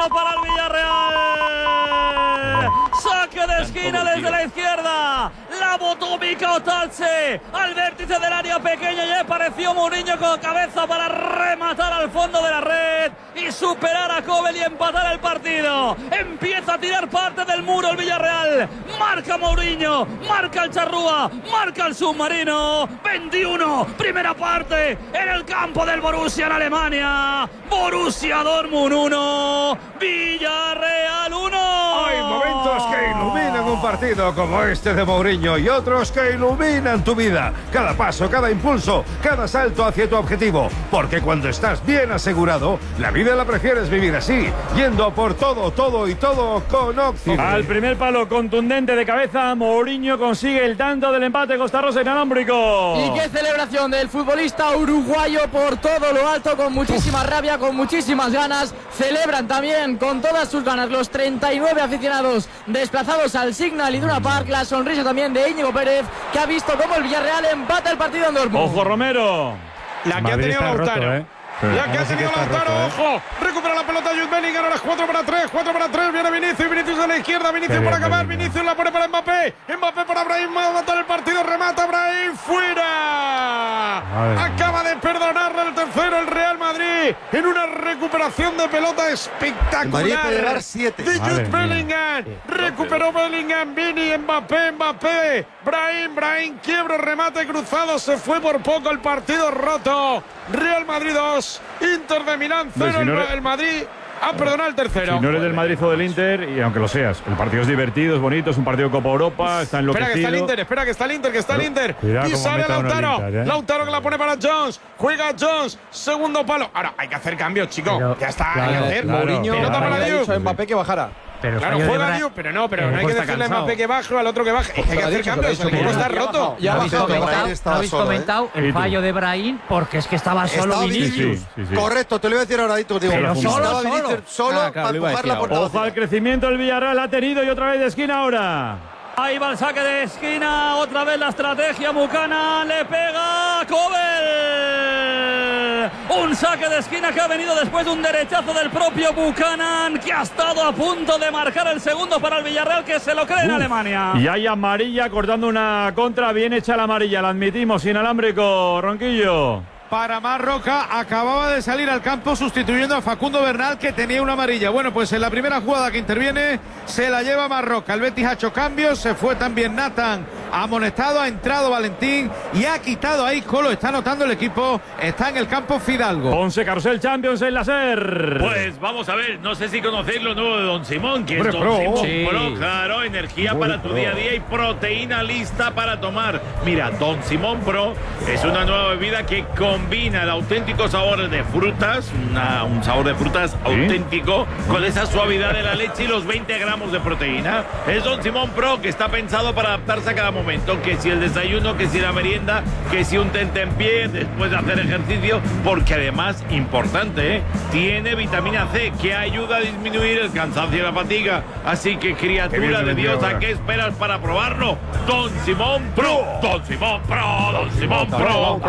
para el Villarreal. Saque de esquina desde la izquierda. La botó Mika Otalce al vértice del área pequeña y apareció Mourinho con cabeza para rematar al fondo de la red y superar a Kobel y empatar el partido. Empieza a tirar parte del muro el Villarreal. Marca Mourinho, marca el Charrúa, marca el submarino. 21, primera parte en el campo del Borussia en Alemania. Borussia Dortmund 1, Villarreal 1. Hay momentos que iluminan un partido como este de Mourinho y otros que iluminan tu vida. Cada paso, cada impulso, cada salto hacia tu objetivo. Porque cuando estás bien asegurado, la vida la prefieres vivir así, yendo por todo, todo y todo con Occidente. Al primer palo contundente de cabeza, Mourinho consigue el tanto del empate Costa Rosa inalámbrico. Y qué celebración del futbolista uruguayo por todo lo alto, con muchísima rabia, con muchísimas ganas. Celebran también con todas sus ganas los 39 aficionados desplazados al Signal Iduna Park. La sonrisa también de Íñigo Pérez, que ha visto cómo el Villarreal empata el partido en Dortmund. Ojo Romero. La que ha tenido Lautaro. La que ha tenido Lautaro, ojo, recupera la pelota Jude Bellingham, ahora es 4 para 3, viene Vinicius a la izquierda, Vinicius para acabar, Vinicius la pone para Mbappé para Brahim, va a matar el partido, remata Brahim, fuera. Acaba de perdonarle el tercero el Real Madrid en una recuperación de pelota espectacular. Llevar 7. De Jude Bellingham, recuperó Bellingham, Vini, Mbappé, Brahim, quiebro, remate cruzado, se fue por poco, el partido roto. Real Madrid 2, Inter de Milán 0, el Madrid ha perdonado el tercero. Si no eres del Madrid o del Inter, y aunque lo seas, el partido es divertido, es bonito, es un partido de Copa Europa, está enloquecido. Espera que está el Inter. Y sale Lautaro. Lautaro que la pone para Jones. Juega Jones, segundo palo. Ahora hay que hacer cambios, chicos. Ya está, hay que hacer. Mourinho le ha dicho a Mbappé que bajara. Claro, juega Diu, pero no hay que decirle a Mbappé que baje o al otro que baje. Hay que hacer cambios, el equipo está roto. Ya habéis comentado el fallo de Brahim, porque es que estaba solo Vinicius. Correcto, te lo iba a decir ahora. Pero solo para empujar la portada. Ojo al crecimiento del Villarreal, ha tenido y otra vez de esquina ahora. Ahí va el saque de esquina, otra vez la estrategia Buchanan, le pega Kobel. Un saque de esquina que ha venido después de un derechazo del propio Buchanan, que ha estado a punto de marcar el segundo para el Villarreal, que se lo cree en Alemania. Y hay amarilla cortando una contra, bien hecha la amarilla, la admitimos, inalámbrico, Ronquillo. Para Marroca, acababa de salir al campo sustituyendo a Facundo Bernal, que tenía una amarilla. Bueno, pues en la primera jugada que interviene se la lleva Marroca. El Betis ha hecho cambios, se fue también Nathan amonestado, ha entrado Valentín y ha quitado ahí Colo. Está anotando el equipo, está en el campo Fidalgo. Ponce Carrusel Champions en la SER. Pues vamos a ver, no sé si conocéis lo nuevo de Don Simón, que es Don Simón Pro, claro, energía para tu día a día y proteína lista para tomar. Mira, Don Simón Pro es una nueva bebida que combina el auténtico sabor de frutas, un sabor de frutas auténtico, con esa suavidad de la leche y los 20 gramos de proteína. Es Don Simón Pro, que está pensado para adaptarse a cada momento, que si el desayuno, que si la merienda, que si un tentempié después de hacer ejercicio, porque además, importante, tiene vitamina C, que ayuda a disminuir el cansancio y la fatiga. Así que, criatura de Dios, ¿a qué esperas para probarlo? Don Simón Pro, Don Simón Pro, Don Simón Pro,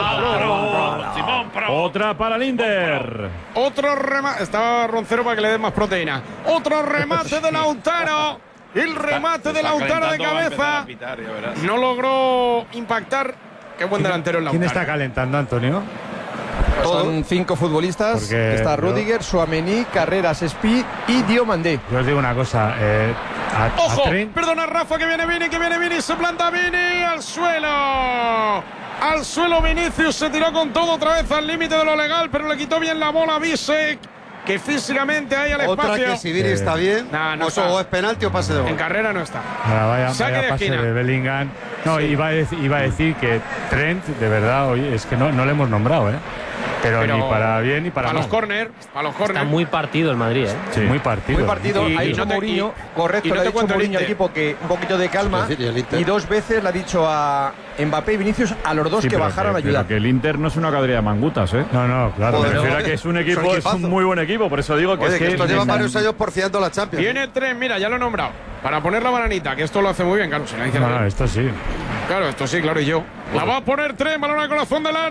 Don Simón Pro. Otra para el Inter. Otro remate, estaba Roncero para que le den más proteína. Otro remate de Lautaro. El remate de Lautaro de cabeza no logró impactar. Qué buen delantero el Lautaro. ¿Quién está calentando, Antonio? Son 5 futbolistas. Porque está Rudiger, Tchouaméni, Carreras, Speed y Diomandé. Yo os digo una cosa. ¡Ojo! Perdona, Rafa, que viene Vini, se planta Vini al suelo. Al suelo Vinicius, se tiró con todo otra vez al límite de lo legal, pero le quitó bien la bola a Bisek, que físicamente hay al espacio. Otra que si Vini está bien, no está. O es penalti o pase de gol. En carrera no está. Vaya Saque de pase esquina de Bellingham. No, iba a decir que Trent, de verdad, hoy es que no le hemos nombrado, Pero ni para bien ni para mal. Los corner. Está muy partido el Madrid, Sí, muy partido. Muy partido. Ha dicho Mourinho, correcto, le ha dicho Mourinho al equipo que un poquito de calma. Y 2 veces le ha dicho a Mbappé y Vinicius, a los dos, que bajaran a ayudar. Que el Inter no es una cuadrilla de mangutas, No, claro. Me refiero a que es un equipo, es un muy buen equipo. Por eso digo que Oye, es que estos llevan varios años porfiando la Champions. Viene Trent, mira, ya lo he nombrado. Para poner la bananita, que esto lo hace muy bien, claro. No, esto sí. Claro, esto sí, claro, y yo. La va a poner Trent, balón al corazón del área.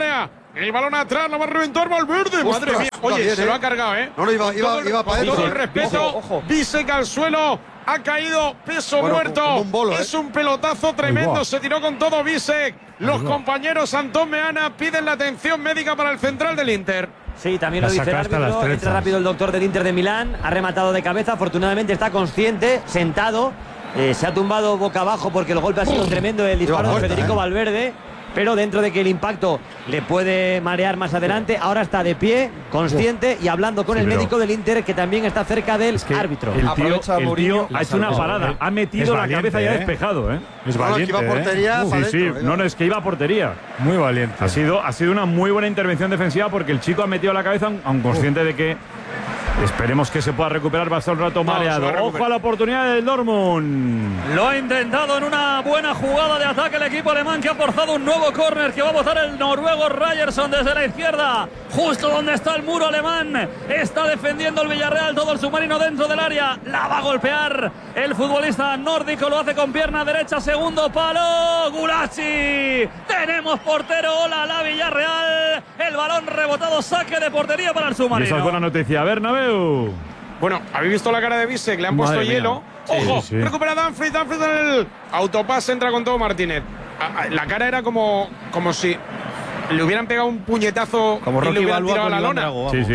El balón atrás, la va a reventar Valverde. Madre mía. Oye, bien, se lo ha cargado, ¿eh? No, iba para todo él. el respeto. Bisek al suelo. Ha caído peso muerto. Como un bolo, es un pelotazo tremendo. Se tiró con todo Bisek. Los compañeros Antón Meana piden la atención médica para el central del Inter. Sí, también lo dice el árbitro. Entra rápido el doctor del Inter de Milán. Ha rematado de cabeza. Afortunadamente está consciente, sentado. Se ha tumbado boca abajo porque el golpe ha sido tremendo. El disparo de Federico Valverde. Pero dentro de que el impacto le puede marear más adelante, ahora está de pie, consciente y hablando con el médico del Inter, que también está cerca del árbitro. El tío ha hecho una parada, ha metido la cabeza y ha despejado. Es valiente. No, es que iba a portería. No, es que iba a portería. Muy valiente. Ha sido una muy buena intervención defensiva porque el chico ha metido la cabeza, aun consciente de que esperemos que se pueda recuperar, va a estar un rato mareado. Ojo a la oportunidad del Dortmund. Lo ha intentado en una buena jugada de ataque el equipo alemán, que ha forzado un nuevo córner que va a botar el noruego Ryerson desde la izquierda, justo donde está el muro alemán. Está defendiendo el Villarreal, todo el submarino dentro del área. La va a golpear el futbolista nórdico, lo hace con pierna derecha, segundo palo. Gulacsi. Tenemos portero, hola la Villarreal. El balón rebotado, saque de portería para el submarino. Y esa es buena noticia, Bernabéu. Bueno, habéis visto la cara de Bisek, le han puesto hielo. Ojo, recupera Dumfries en el autopase, entra con todo Martínez. La cara era como si le hubieran pegado un puñetazo como y le hubieran tirado a la lona.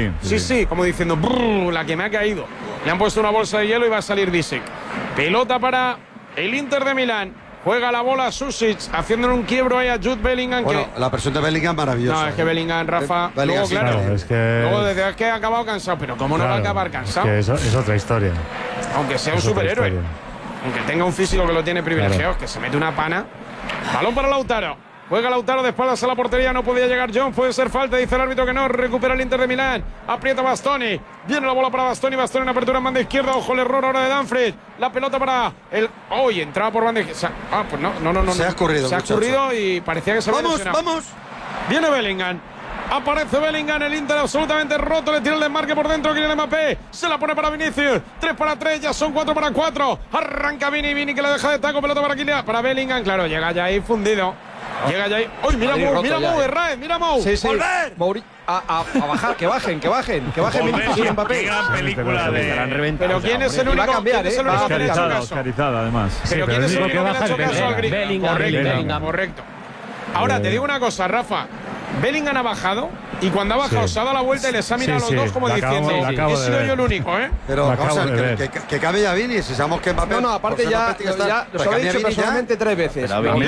Sí, como diciendo, la que me ha caído. Le han puesto una bolsa de hielo y va a salir Bisek. Pelota para el Inter de Milán. Juega la bola Susic, haciéndole un quiebro ahí a Jude Bellingham. Bueno, la presión de Bellingham maravillosa. No, es que Bellingham, Rafa, Bellingham, luego desde que ha acabado cansado. Pero ¿cómo no va a acabar cansado? Es que es otra historia. Aunque sea un superhéroe. Aunque tenga un físico que lo tiene privilegiado, que se mete una pana. Balón para Lautaro. Juega Lautaro de espaldas a la portería, no podía llegar John, puede ser falta, dice el árbitro que no, recupera el Inter de Milán, aprieta Bastoni, viene la bola para Bastoni en apertura en banda izquierda, ojo el error ahora de Dumfries, la pelota para el... entraba por banda izquierda, pues no. Se ha escurrido y parecía que se había lesionado. ¡Vamos! Viene Bellingham. Aparece Bellingham, el Inter absolutamente roto, le tira el desmarque por dentro, Kylian Mbappé, se la pone para Vinicius, 3 para 3, ya son 4 para 4, arranca Vini que le deja de taco, pelota para Kylian, para Bellingham, claro, llega ya ahí fundido, llega ya ahí, ¡uy, mira Mou, Herrera, mira Mou! Sí. ¡Volver! A bajar, que bajen Vinicius y Mbappé. Gran película de... Pero ¿quién es el único que le ha hecho caso? Oscarizada, además. Pero ¿quién es el único que le ha hecho caso al grito? Bellingham. Correcto. Ahora, te digo una cosa, Rafa. Bellingham ha bajado y cuando ha bajado se ha dado la vuelta y les ha mirado a los dos como diciendo he sido yo el único, ¿eh? Pero vamos a ver, que cabe ya Vini, si sabemos que Mbappé... No, aparte ya lo he dicho personalmente 3 veces. También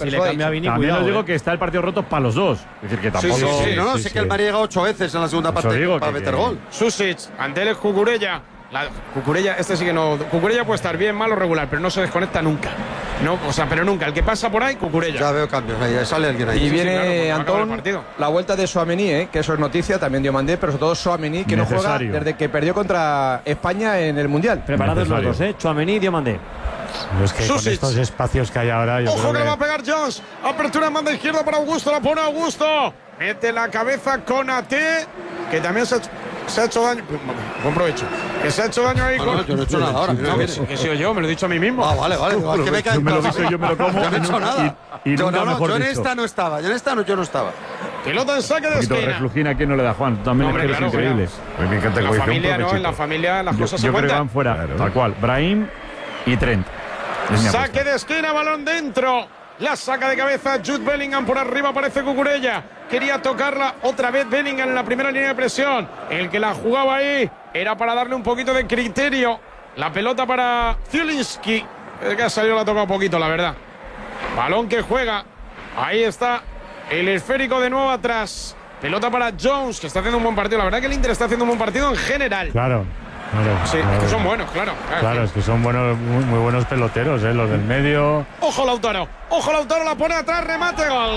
os digo que está el partido roto para los dos. Es decir, que tampoco... No, sé que el María llega 8 veces en la segunda parte para meter gol. Susic, ante él es Cucurella. Cucurella, sí que no. Cucurella puede estar bien, mal o regular, pero no se desconecta nunca. No, pero nunca. El que pasa por ahí, Cucurella. Ya veo cambios ahí, sale alguien ahí. Y viene Antón, la vuelta de Tchouaméni, que eso es noticia, también Diomandé, pero sobre todo Tchouaméni, que no juega desde que perdió contra España en el Mundial. Preparados los dos, Tchouaméni y Diomandé. Es que con estos espacios que hay ahora... Ojo que le va a pegar Jones. Apertura en banda izquierda para Augusto, la pone Augusto. Mete la cabeza con AT, que también se ha hecho daño. Buen provecho. Que se ha hecho daño ahí con... Yo no he hecho nada ahora. Que he sido yo, me lo he dicho a mí mismo. Vale. Es que me cae yo me lo dicho, yo me lo como. Yo no he hecho nada. Yo en esta no estaba. Yo no estaba. Pelota en saque de esquina. Reflujina, ¿a quién no le da Juan? También es increíble. En la familia, ¿no? En la familia las cosas se cuentan. Yo creo que van fuera, tal cual. Brahim y Trent. Saque de esquina, balón dentro. La saca de cabeza Jude Bellingham, por arriba aparece Cucurella. Quería tocarla otra vez Bellingham en la primera línea de presión. El que la jugaba ahí era para darle un poquito de criterio. La pelota para Zielinski. El que ha salido la ha tocado poquito, la verdad. Balón que juega. Ahí está el esférico de nuevo atrás. Pelota para Jones, que está haciendo un buen partido. La verdad que el Inter está haciendo un buen partido en general. Claro. Sí, que son buenos, claro. Claro, es que son buenos, muy buenos peloteros, los del medio. Ojo Lautaro, la pone atrás, remate, gol.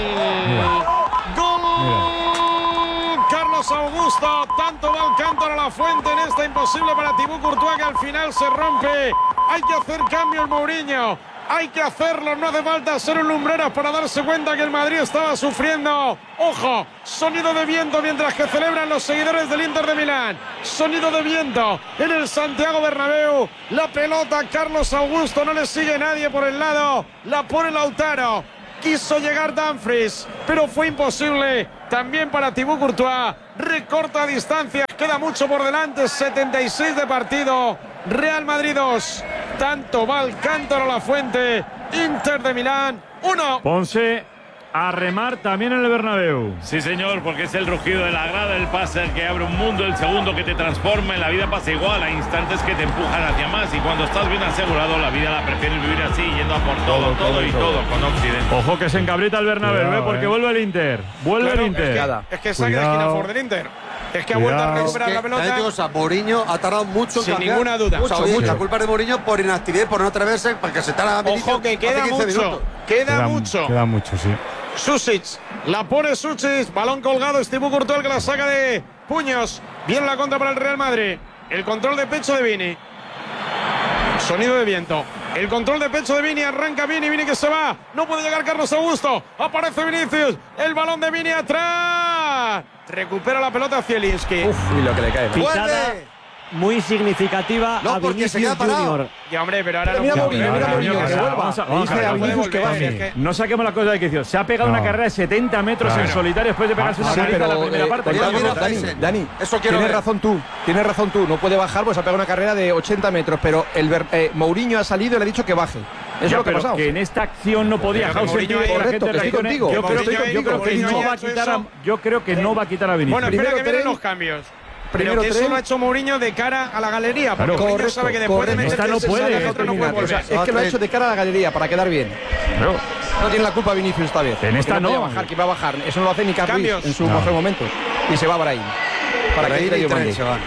Gol. Carlos Augusto, tanto va el cántaro a la fuente en esta imposible para Thibaut Courtois, que al final se rompe. Hay que hacer cambio el Mourinho. Hay que hacerlo, no hace falta ser un lumbreras para darse cuenta que el Madrid estaba sufriendo. Ojo, sonido de viento mientras que celebran los seguidores del Inter de Milán. Sonido de viento en el Santiago Bernabéu. La pelota, Carlos Augusto, no le sigue nadie por el lado. La pone Lautaro. quiso llegar Dumfries, pero fue imposible. También para Thibaut Courtois. Recorta distancias, queda mucho por delante. 76 de partido. Real Madrid 2. Tanto va el cántaro a la fuente. Inter de Milán 1. Ponce a remar también en el Bernabéu. Sí, señor, porque es el rugido de la grada, el pase el que abre un mundo, el segundo que te transforma. En la vida pasa igual, hay instantes que te empujan hacia más. Y cuando estás bien asegurado, la vida la prefieres vivir así, yendo a por todo con Occidente. Ojo que se encabrita el Bernabéu, porque vuelve el Inter. Vuelve el Inter. Es que saque de esquina por del Inter. Es que ha vuelto a recuperar la pelota. Mourinho ha tardado mucho en sin cambiar. ninguna duda. Mucho. La culpa de Mourinho por inactividad, por no atreverse, porque se tarda. Ojo que queda mucho. Queda mucho. Queda mucho, sí. Susic, la pone Susic, balón colgado, Thibaut Courtois que la saca de puños. Bien la contra para el Real Madrid. El control de pecho de Vini. Sonido de viento. El control de pecho de Vini, arranca Vini que se va. No puede llegar Carlos Augusto. Aparece Vinicius. El balón de Vini atrás. Recupera la pelota Zielinski. Y lo que le cae. Pitada muy significativa a Vinicius Junior. Ya, hombre, pero ahora mira no Mourinho, que vuelva. No saquemos la cosa de quicio. Se ha pegado una carrera de 70 metros en solitario después de pegarse una carrera en la primera parte. Dani, tienes razón tú. No puede bajar, pues ha pegado una carrera de 80 metros. Pero Mourinho ha salido y le ha dicho que baje. Eso es lo que ha pasado. Que en esta acción no podía Hausen. Yo creo que no va a quitar a Vinicius. Bueno, espera que vienen los cambios. Pero que eso lo ha hecho Mourinho de cara a la galería. Porque Mourinho sabe que después de meter no puede. otro no puede volver. Es que lo ha hecho de cara a la galería para quedar bien. No tiene la culpa Vinicius esta vez. En esta no. Bajar, que va a bajar. Eso no lo hace ni Carlos en su mejor momento. Y se va Brahim. Para ir y se van.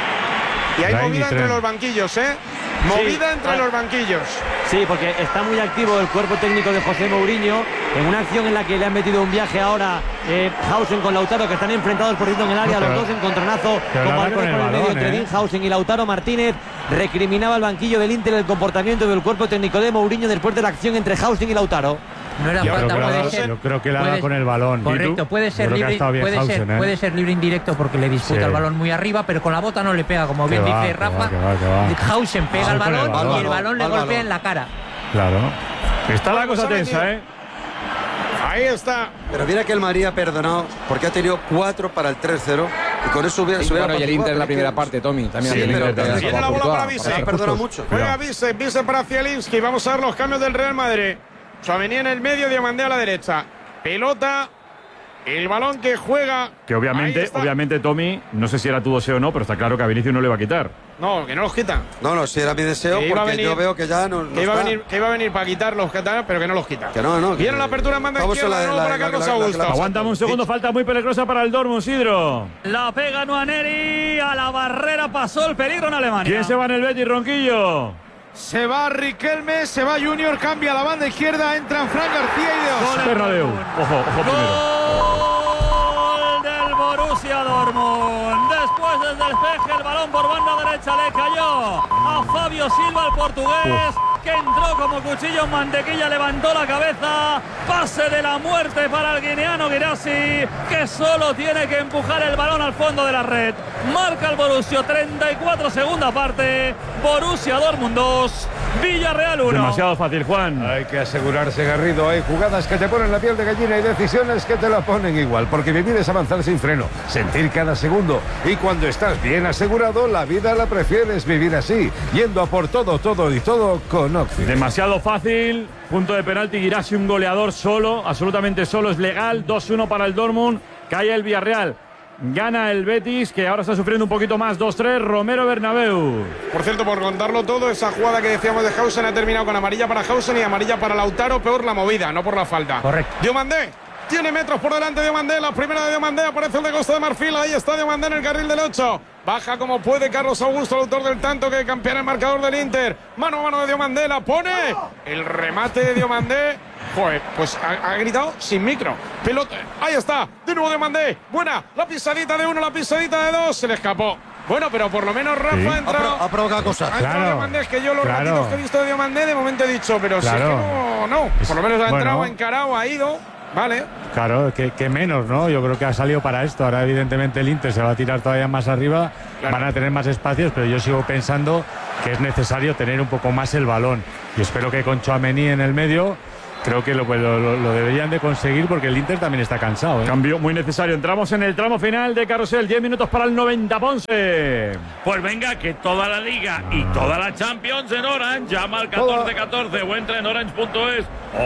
Y hay movida entre los banquillos, ¿eh? Movida entre los banquillos. Sí, porque está muy activo el cuerpo técnico de José Mourinho en una acción en la que le han metido un viaje ahora Hausen con Lautaro, que están enfrentados por cierto en el área, los dos en contronazo con Valverde por el medio entre Hausen y Lautaro Martínez. Recriminaba al banquillo del Inter el comportamiento del cuerpo técnico de Mourinho después de la acción entre Hausen y Lautaro. No era falta, puede ser. Yo creo que la da con el balón. Correcto, puede ser libre, puede ser libre indirecto porque le disputa el balón muy arriba, pero con la bota no le pega, como bien dice Rafa. Hausen pega el balón y el balón le golpea en la cara. Claro. Está la cosa tensa, ¿eh? Ahí está. Pero mira que el Madrid ha perdonado porque ha tenido 4 para el 3-0 y con eso hubiera y el Inter en la primera parte, Tommy. También tiene la bola para Vise. Ha perdonado mucho. Juega Vise para Zielinski. Vamos a ver los cambios del Real Madrid. Tchouaméni en el medio, Diomandé a la derecha. Pelota, el balón que juega. Que obviamente, Tommy, no sé si era tu deseo o no, pero está claro que a Vinicius no le va a quitar. No, que no los quita. No, si era mi deseo, porque yo veo que ya no. Que iba a venir para quitarlos, pero que no los quita. Que no. Viene la apertura en banda izquierda de nuevo para Carlos Augusto. Aguántame un segundo, falta muy peligrosa para el Dortmund, Sidro. La pega Nwaneri, a la barrera pasó el peligro en Alemania. ¿Quién se va en el Betis, Ronquillo? Se va Riquelme, se va Junior, cambia la banda izquierda, entran Fran García y de Bernabéu. Ojo primero. Gol del Borussia Dortmund. Después del despeje, el balón por banda derecha le cayó a Fabio Silva, el portugués, que entró como cuchillo en mantequilla, levantó la cabeza. Pase de la muerte para el guineano Guirassy, que solo tiene que empujar el balón al fondo de la red. Marca el Borussia, 34 segunda parte. Borussia Dortmund 2, Villarreal 1. Demasiado fácil, Juan. Hay que asegurarse, Garrido. Hay jugadas que te ponen la piel de gallina y decisiones que te la ponen igual, porque vivir es avanzar sin freno, sentir cada segundo. Y cuando estás bien asegurado, la vida la prefieres vivir así, yendo a por todo con Occidente. Demasiado fácil. Punto de penalti, Guirassy, un goleador solo, absolutamente solo, es legal. 2-1 para el Dortmund. Cae el Villarreal. Gana el Betis, que ahora está sufriendo un poquito más. 2-3, Romero Bernabéu. Por cierto, por contarlo todo, esa jugada que decíamos de Hausen ha terminado con amarilla para Hausen y amarilla para Lautaro. Peor la movida, no por la falta. Correcto. Diomandé. Tiene metros por delante Diomandé. La primera de Diomandé. Aparece el de Costa de Marfil. Ahí está Diomandé en el carril del 8. Baja como puede Carlos Augusto, el autor del tanto que campeona el marcador del Inter. Mano a mano de Diomandé. La pone. El remate de Diomandé. Joder, pues ha gritado sin micro. Pelota. Ahí está. De nuevo Diomandé. Buena. La pisadita de 1, la pisadita de 2. Se le escapó. Bueno, pero por lo menos Rafa ha entrado. Ha provocado cosas. Ha entrado Diomandé. Es que yo los ratitos que he visto de Diomandé de momento he dicho, pero si es que no. Por lo menos ha entrado, ha encarado, ha ido. Vale. Claro, que menos, ¿no? Yo creo que ha salido para esto. Ahora, evidentemente, el Inter se va a tirar todavía más arriba. Van a tener más espacios, pero yo sigo pensando que es necesario tener un poco más el balón. Y espero que con Tchouaméni en el medio Creo que lo deberían de conseguir porque el Inter también está cansado. Cambio muy necesario. Entramos en el tramo final de Carrusel. 10 minutos para el 90, Ponce. Pues venga, que toda la Liga y toda la Champions en Orange. Llama al 1414 o entra en orange.es.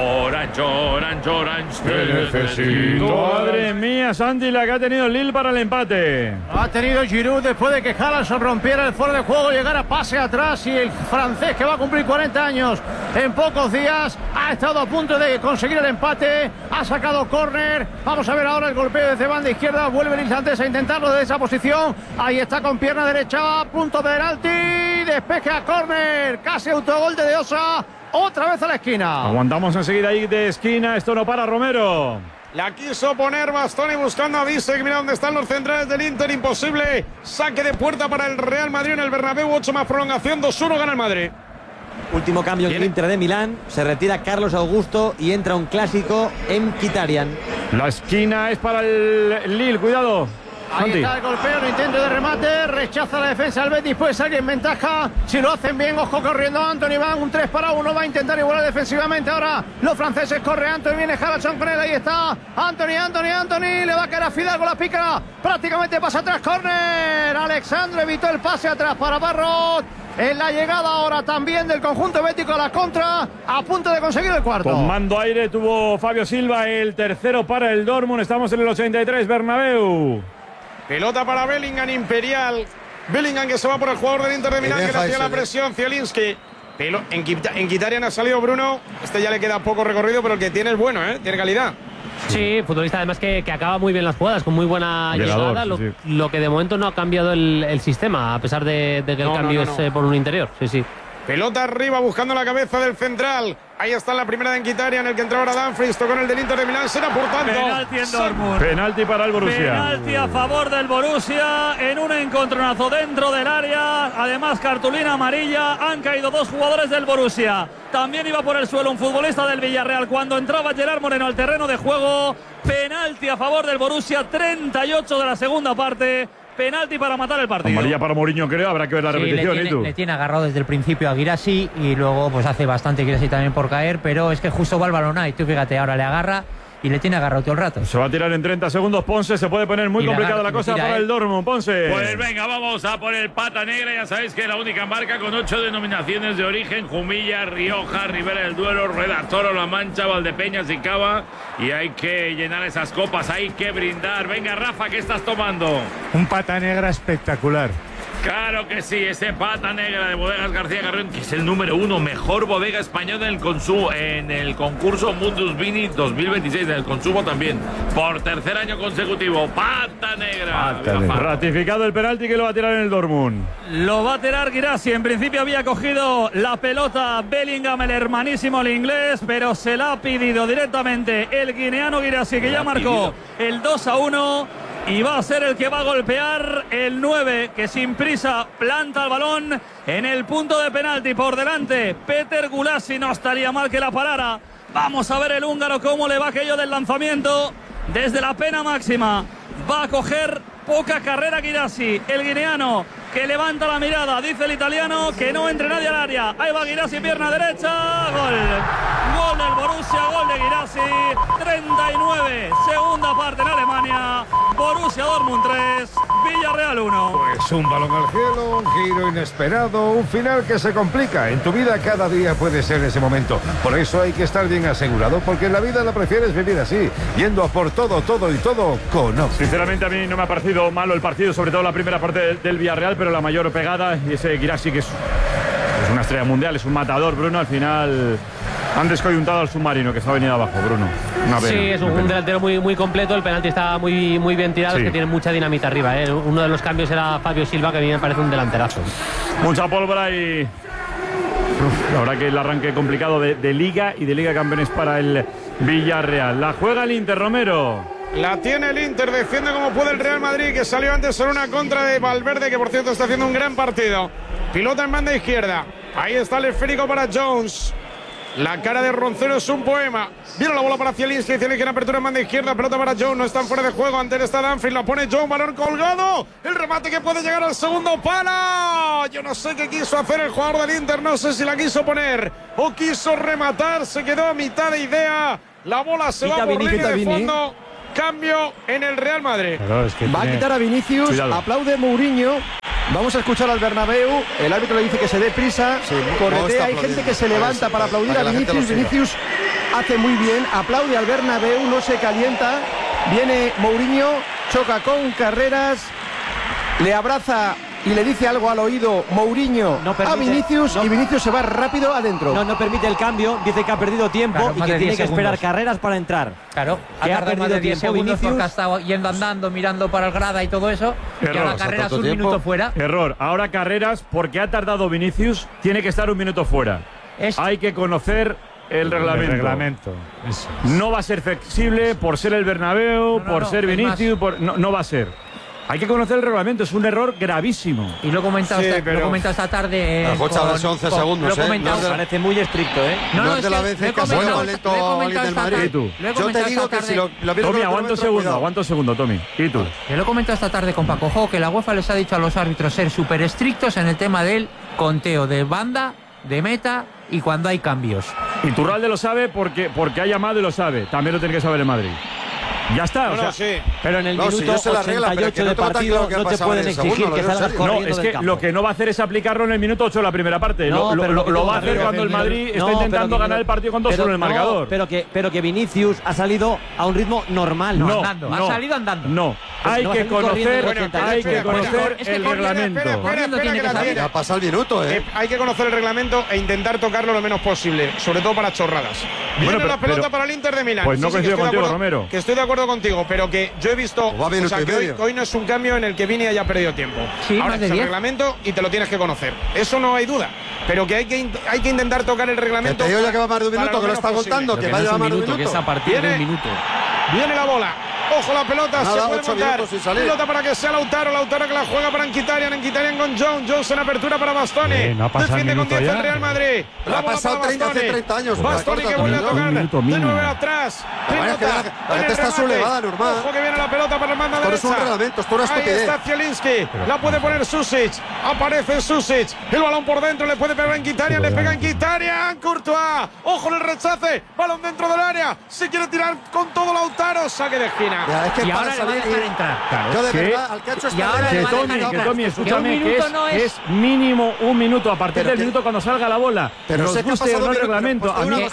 Orange, te necesito. Madre mía, Santi, la que ha tenido el Lille para el empate. Ha tenido Giroud después de que Haaland rompiera el fuera de juego, llegara pase atrás y el francés, que va a cumplir 40 años en pocos días, ha estado a punto de conseguir el empate, ha sacado córner. Vamos a ver ahora el golpeo desde banda izquierda, vuelve el islandés a intentarlo desde esa posición, ahí está con pierna derecha, punto de penalti, despeje a córner, casi autogol de Osa, otra vez a la esquina. Aguantamos enseguida ahí de esquina, esto no para, Romero. La quiso poner Bastoni buscando a Bisek. Mira dónde están los centrales del Inter. Imposible. Saque de puerta para el Real Madrid en el Bernabéu. 8 más prolongación. 2-1 gana el Madrid. Último cambio en el Inter de Milán. Se retira Carlos Augusto y entra un clásico en Mkhitaryan. La esquina es para el Lille. Cuidado. Ahí está el golpeo, el intento de remate, rechaza la defensa del Betis, puede salir en ventaja, si lo hacen bien, ojo corriendo Anthony, van un 3-1, va a intentar igualar defensivamente ahora los franceses, corre Anthony, viene Haraldsson con él, ahí está Anthony, le va a caer a Fidalgo, la pica, prácticamente pasa atrás, córner, Alexandre evitó el pase atrás para Barrot, en la llegada ahora también del conjunto bético a la contra, a punto de conseguir el cuarto. Tomando aire tuvo Fabio Silva, el tercero para el Dortmund, estamos en el 83, Bernabéu. Pelota para Bellingham, Imperial. Bellingham que se va por el jugador del Inter de Milán, que le hacía la presión, Zielinski. En Mkhitaryan ha salido Bruno. Este ya le queda poco recorrido, pero el que tiene es bueno, tiene calidad. Sí, futbolista además que acaba muy bien las jugadas, con muy buena llegada. Lo que de momento no ha cambiado el sistema, a pesar de que el cambio es por un interior. Sí. Pelota arriba buscando la cabeza del central. Ahí está la primera de Mkhitaryan, el que entró ahora Dumfries, tocó en el del Inter de Milán, será por tanto. Penalti en Dortmund. Penalti para el Borussia. Penalti a favor del Borussia en un encontronazo dentro del área. Además, cartulina amarilla. Han caído dos jugadores del Borussia. También iba por el suelo un futbolista del Villarreal cuando entraba Gerard Moreno al terreno de juego. Penalti a favor del Borussia, 38 de la segunda parte. Penalti para matar el partido. Amarilla para Mourinho, creo. Habrá que ver la repetición. Le tiene agarrado desde el principio a Guirassy y luego pues hace bastante Guirassy también por caer, pero es que justo va el balón ahí. Tú fíjate, ahora le agarra y le tiene agarrado todo el rato. Se va a tirar en 30 segundos Ponce. Se puede poner muy complicada la cosa para el Dortmund. Ponce. Pues venga, vamos a por el pata negra. Ya sabéis que es la única marca con 8 denominaciones de origen: Jumilla, Rioja, Ribera del Duero, Rueda Toro, La Mancha, Valdepeñas y Cava. Y hay que llenar esas copas, hay que brindar. Venga, Rafa, ¿qué estás tomando? Un pata negra espectacular. Claro que sí, ese pata negra de Bodegas García Carrión, que es el número 1, mejor bodega española en el concurso Mundus Vini 2026, en el consumo también, por tercer año consecutivo. Pata negra. Ratificado el penalti que lo va a tirar en el Dortmund. Lo va a tirar Guirassy. En principio había cogido la pelota Bellingham, el hermanísimo el inglés, pero se la ha pedido directamente el guineano Guirassy, que ya marcó el 2-1. Y va a ser el que va a golpear el 9, que sin prisa planta el balón en el punto de penalti. Por delante Peter Gulasi, no estaría mal que la parara. Vamos a ver el húngaro cómo le va aquello del lanzamiento desde la pena máxima. Va a coger poca carrera Guirassy, el guineano, que levanta la mirada, dice el italiano que no entre nadie al área. Ahí va Guirassy, pierna derecha, gol del Borussia, gol de Guirassy. 39, segunda parte en Alemania. Borussia Dortmund 3, Villarreal 1. Pues un balón al cielo, un giro inesperado, un final que se complica. En tu vida cada día puede ser ese momento. Por eso hay que estar bien asegurado, porque en la vida la prefieres vivir así, yendo a por todo con Ox. Sinceramente a mí no me ha parecido malo el partido, sobre todo la primera parte del Villarreal, pero la mayor pegada, y ese Guirassy que es una estrella mundial, es un matador, Bruno, al final han descoyuntado al submarino que se ha venido abajo, Bruno. Una pena, sí, es un delantero muy completo, el penalti está muy bien tirado, es que tiene mucha dinamita arriba. Uno de los cambios era Fabio Silva, que a mí me parece un delanterazo. Mucha pólvora y la verdad que el arranque complicado de Liga y de Liga de Campeones para el Villarreal. La juega el Inter, Romero. La tiene el Inter, defiende como puede el Real Madrid, que salió antes en una contra de Valverde, que por cierto está haciendo un gran partido. Pilota en banda izquierda. Ahí está el esférico para Jones. La cara de Roncero es un poema. Viene la bola para Zielinski. Zielinski en apertura en banda izquierda. Pelota para Jones. No están fuera de juego. Antes está Danfries. La pone Jones. Balón colgado. El remate que puede llegar al segundo palo. Yo no sé qué quiso hacer el jugador del Inter. No sé si la quiso poner o quiso rematar. Se quedó a mitad de idea. La bola se va por línea de fondo. Cambio en el Real Madrid. Claro, es que va a quitar a Vinicius. Cuidado. Aplaude Mourinho. Vamos a escuchar al Bernabéu. El árbitro le dice que se dé prisa. Sí, corretea. Hay gente que se levanta para aplaudir a Vinicius. Vinicius hace muy bien. Aplaude al Bernabéu. No se calienta. Viene Mourinho. Choca con Carreras. Le abraza y le dice algo al oído Mourinho a Vinicius. Y Vinicius se va rápido adentro. No permite el cambio. Dice que ha perdido tiempo y que tiene que esperar Carreras para entrar. Claro, ha tardado más de 10 segundos porque ha estado yendo andando, mirando para el grada y todo eso. Error. Y ahora Carreras un minuto fuera. Error. Ahora Carreras, porque ha tardado Vinicius, tiene que estar un minuto fuera. Hay que conocer el reglamento. Eso. No va a ser flexible por ser el Bernabéu, por ser Vinicius. No va a ser. Hay que conocer el reglamento, es un error gravísimo. Y lo he comentado, lo he comentado esta tarde. Hace 11 segundos, parece muy estricto, ¿eh? No es de la vez que se ha lento alguien del Madrid. ¿Y tú? Yo te digo que si lo vieron. Tommy, aguanta un segundo, Tommy. ¿Y tú? Yo lo he comentado esta tarde con Paco Jo, que la UEFA les ha dicho a los árbitros ser súper estrictos en el tema del conteo de banda, de meta y cuando hay cambios. Y Turralde lo sabe porque ha llamado y lo sabe. También lo tiene que saber el Madrid. Ya está, sí. Pero en el minuto 88 de partido no te pueden exigir que salgas corriendo. No, es que lo que no va a hacer es aplicarlo en el minuto 8 de la primera parte. Lo va a hacer cuando el Madrid está intentando ganar el partido con 2-1 en el marcador. Pero que Vinicius ha salido a un ritmo normal. Ha salido andando. No, hay que conocer el reglamento. Ya pasa el minuto, Hay que conocer el reglamento e intentar tocarlo lo menos posible, sobre todo para chorradas. Viene la pelota para el Inter de Milán. Pues no coincido contigo, Romero. Que estoy de acuerdo contigo, pero que yo he visto que hoy no es un cambio en el que Vini haya perdido tiempo. Sí, ahora es el reglamento y te lo tienes que conocer. Eso no hay duda. Pero que hay que intentar tocar el reglamento. Que te digo ya que va más de un minuto, que lo está contando, que va a llevar más de un minuto. Que es a partir de un minuto. Viene la bola. Ojo la pelota, nada, se puede montar. Pelota para que sea Lautaro que la juega para Mkhitaryan con Jones en apertura para Bastoni. Defiende con 10 el Real Madrid. La ha pasado 30 hace 30 años. Bastoni que vuelve a tocar. De nuevo atrás. Esta está sublevada, normal. Ojo que viene la pelota para el mando derecha. Esto es un reglamento, esto no es estupidez. Ahí está Zielinski. La puede poner Susic. Aparece Susic. El balón por dentro, le puede pegar a Mkhitaryan. Le pega a Mkhitaryan. Courtois. Ojo en el rechace. Balón dentro del área. Se quiere tirar con todo Lautaro. Saque de esquina. Ya, es que y ahora le va a dejar entrar. Claro, yo de verdad, al que ha hecho y ahora le va a dejar entrar. Que Tommy, escúchame, que es mínimo un minuto a partir del minuto cuando salga la bola. Pero nos guste o no el reglamento. A mí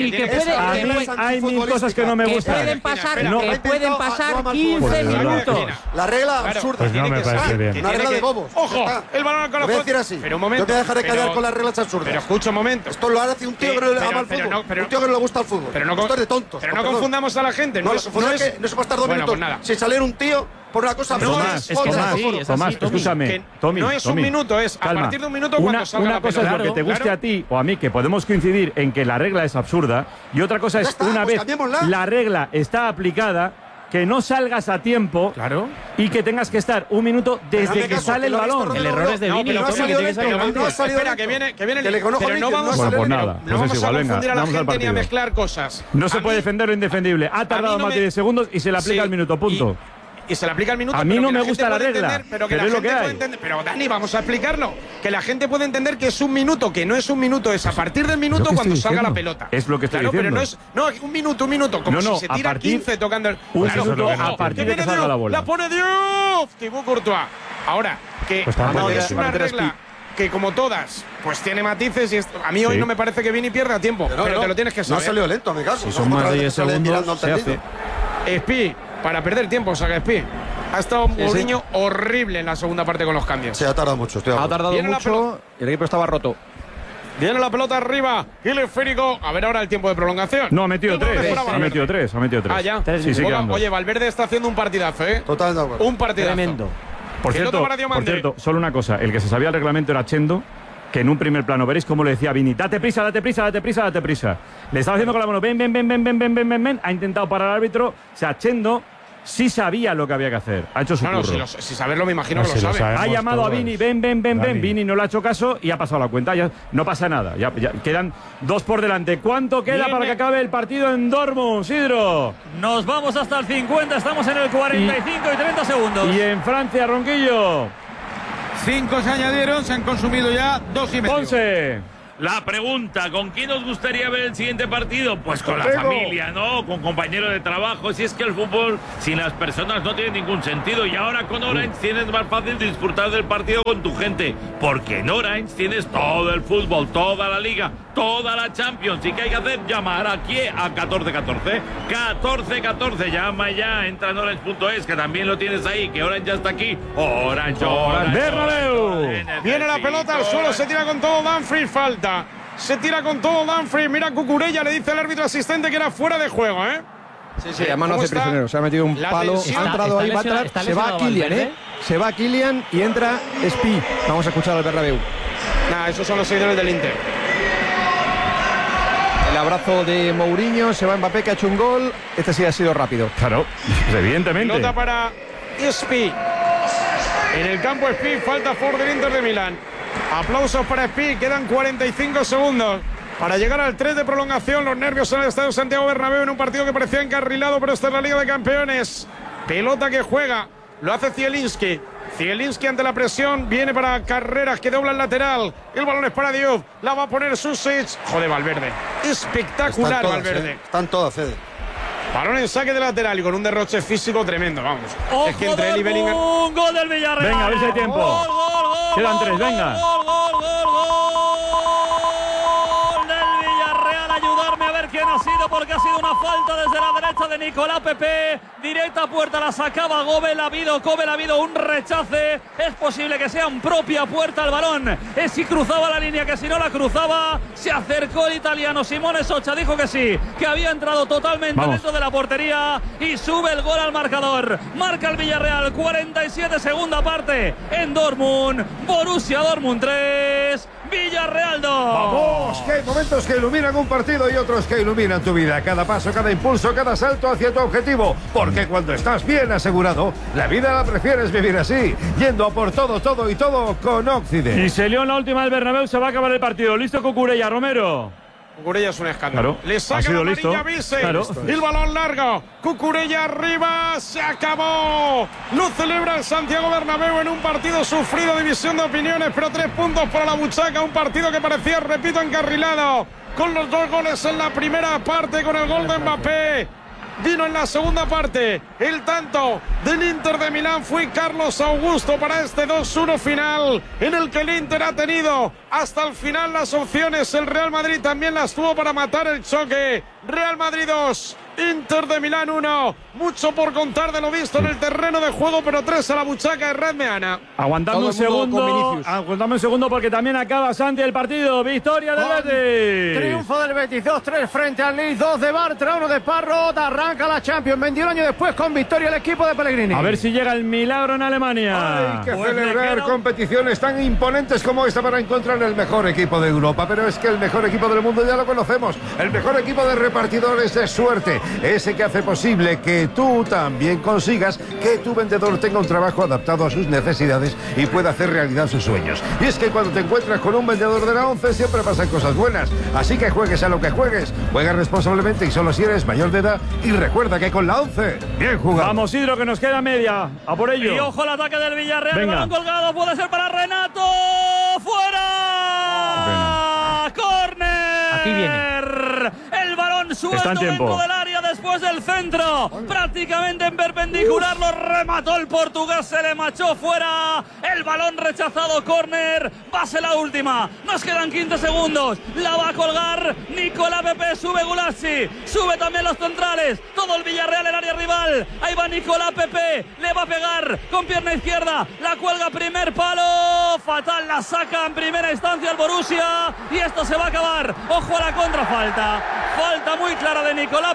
hay mil cosas que no me gustan. Que pueden pasar 15 minutos. La regla absurda. Pues no me parece bien. Una regla de bobos. Ojo, el balón al colofón. Voy a decir así. Pero un momento. Yo te dejaré callar con las reglas absurdas. Pero escucha un momento. Esto lo hace un tío que no le ama el fútbol. Un tío que no le gusta el fútbol. Esto es de tontos. Pero no confundamos a la gente. No se puede estar 2 minutos sin salir un tío por una cosa Tomás, escúchame. Tommy, no es un minuto, es a partir de un minuto cuando salga la pelota. Una cosa es lo que te guste a ti o a mí, que podemos coincidir en que la regla es absurda, y otra cosa es una vez la regla está aplicada, que no salgas a tiempo y que tengas que estar un minuto desde que sale el balón. El error es de Vini. Espera, que viene. Pero no vamos a confundir a la gente ni a mezclar cosas. No se puede defender lo indefendible. Ha tardado más de 10 segundos y se le aplica el minuto, punto. Y se le aplica el minuto. A mí no me gusta la regla, pero es lo que hay. Pero Dani, vamos a explicarlo. Que la gente puede entender que es un minuto, que no es un minuto, es a partir del minuto cuando salga la pelota. Es lo que estoy diciendo. Pero no es un minuto, como si se tira 15 tocando el. Un minuto a partir de que salga la bola. La pone Diouf, Thibaut Courtois. Ahora, que es una regla que como todas, pues tiene matices y a mí hoy no me parece que Vini pierda tiempo, pero te lo tienes que saber. No ha salido lento, me caso. Si son más de 10 segundos, se hace. Espi, para perder tiempo, saca Espi. Ha estado Mourinho horrible en la segunda parte con los cambios. Se ha tardado mucho. Ha tardado mucho y el equipo estaba roto. Viene la pelota arriba. Y el esférico. A ver ahora el tiempo de prolongación. No, ha metido 3. Ha metido 3. Ah, ya. Sí, oye, Valverde está haciendo un partidazo, ¿eh? Totalmente de acuerdo. Un partidazo. Tremendo. Por cierto, solo una cosa. El que se sabía el reglamento era Chendo, que en un primer plano veréis cómo le decía a Vini, date prisa. Le estaba haciendo con la mano, ven. Ha intentado parar al árbitro. O sea, Chendo sí sabía lo que había que hacer. Ha hecho su curro. Si saberlo, me imagino que lo sabe. Ha llamado a Vini, ven. Vini no le ha hecho caso y ha pasado la cuenta. Ya, no pasa nada. Ya quedan 2 por delante. ¿Cuánto queda para que acabe el partido en Dortmund, Sidro? Nos vamos hasta el 50. Estamos en el 45 y 30 segundos. Y en Francia, Ronquillo. 5 se añadieron, se han consumido ya 2 y medio. 11. La pregunta, ¿con quién os gustaría ver el siguiente partido? Pues con la familia, ¿no? Con compañeros de trabajo. Si es que el fútbol sin las personas no tiene ningún sentido. Y ahora con Orange tienes más fácil disfrutar del partido con tu gente. Porque en Orange tienes todo el fútbol, toda la liga, toda la Champions. ¿Y qué hay que hacer? Llamar aquí a 1414. 1414, llama ya. Entra en orange.es, que también lo tienes ahí. Que Orange ya está aquí. Orange. Bernabéu. Viene la pelota al suelo, se tira con todo Dumfries, falta. Se tira con todo Dumfries. Mira Cucurella, le dice el árbitro asistente que era fuera de juego, ¿eh? Sí, además no hace prisionero. Se ha metido un palo. Ha entrado ahí, se va a Kylian, Se va a Kylian y entra Spi. Vamos a escuchar al Bernabéu. Esos son los seguidores del Inter. El abrazo de Mourinho, se va Mbappé, que ha hecho un gol. Este sí ha sido rápido. Claro, evidentemente. Pelota para Spi. En el campo Spi, falta a favor del Inter de Milán. Aplausos para Spi, quedan 45 segundos para llegar al 3 de prolongación. Los nervios en el estadio Santiago Bernabéu en un partido que parecía encarrilado, pero esta es la Liga de Campeones. Pelota que juega, lo hace Zielinski. Zielinski ante la presión, viene para Carreras, que dobla el lateral. El balón es para Diouf, la va a poner Susic. Joder, Valverde, espectacular. Están todas, Valverde. Están todas, Fede. Balón en saque de lateral y con un derroche físico tremendo, vamos. ¡Ojo! Es que entre él y Bellingham... ¡Un gol del Villarreal! Venga, a ver si hay tiempo. Gol, quedan 3, venga. Gol del Villarreal. Ayudarme a ver quién ha sido, porque ha sido una falta desde la derecha de Nicolás Pepe. Directa puerta, la sacaba Gobel. Ha habido un rechace. Es posible que sea en propia puerta el balón. Es si cruzaba la línea, que si no la cruzaba. Se acercó el italiano Simone Socha, dijo que sí, que había entrado totalmente dentro de la portería y sube el gol al marcador. Marca el Villarreal, 47, segunda parte en Dortmund. Borussia Dortmund 3, Villarreal 2. Vamos, que hay momentos que iluminan un partido y otros que iluminan tu vida. Cada paso, cada impulso, cada salto hacia tu objetivo. Porque cuando estás bien asegurado, la vida la prefieres vivir así, yendo a por todo y todo con Occident. Y se lió en la última del Bernabéu, se va a acabar el partido. ¿Listo, Cucurella, Romero? Cucurella es un escándalo. Claro, le saca la amarilla a Vise. Claro. El balón largo. Cucurella arriba. Se acabó. Lo celebra el Santiago Bernabéu en un partido sufrido. División de opiniones, pero 3 puntos para la buchaca. Un partido que parecía, repito, encarrilado. Con los 2 goles en la primera parte, con el gol de Mbappé. Vino en la segunda parte el tanto del Inter de Milán. Fue Carlos Augusto para este 2-1 final, en el que el Inter ha tenido hasta el final las opciones. El Real Madrid también las tuvo para matar el choque. Real Madrid 2, Inter de Milán 1. Mucho por contar de lo visto en el terreno de juego, pero 3 a la buchaca de Red Meana. Aguantame un segundo porque también acaba, Santi, el partido. Victoria del Betis. Triunfo del Betis, 2-3 frente al Lille, 2 de Bartra, 1 de Parrot. Arranca la Champions 21 años después con victoria el equipo de Pellegrini. A ver si llega el milagro en Alemania. Hay que celebrar competiciones tan imponentes como esta para encontrar el mejor equipo de Europa. Pero es que el mejor equipo del mundo ya lo conocemos. El mejor equipo de repartidores de suerte. Ese que hace posible que tú también consigas que tu vendedor tenga un trabajo adaptado a sus necesidades y pueda hacer realidad sus sueños. Y es que cuando te encuentras con un vendedor de la ONCE siempre pasan cosas buenas. Así que juegues a lo que juegues, juega responsablemente y solo si eres mayor de edad. Y recuerda que con la ONCE, bien jugado. Vamos, Hidro, que nos queda media. A por ello. Y ojo al ataque del Villarreal. El balón colgado puede ser para Renato. ¡Fuera! ¡Córner! Aquí viene. El balón suelto dentro del área después del centro. Prácticamente en perpendicular lo remató el portugués. Se le machó fuera. El balón rechazado. Córner. Va a ser la última. Nos quedan 15 segundos. La va a colgar Nicolás Pepe. Sube Gulassi. Sube también los centrales. Todo el Villarreal en área rival. Ahí va Nicolás Pepe. Le va a pegar con pierna izquierda. La cuelga, primer palo. Fatal. La saca en primera instancia el Borussia. Y esto se va a acabar. Ojo a la contrafalta. Falta muy clara de Nicolás Pepe.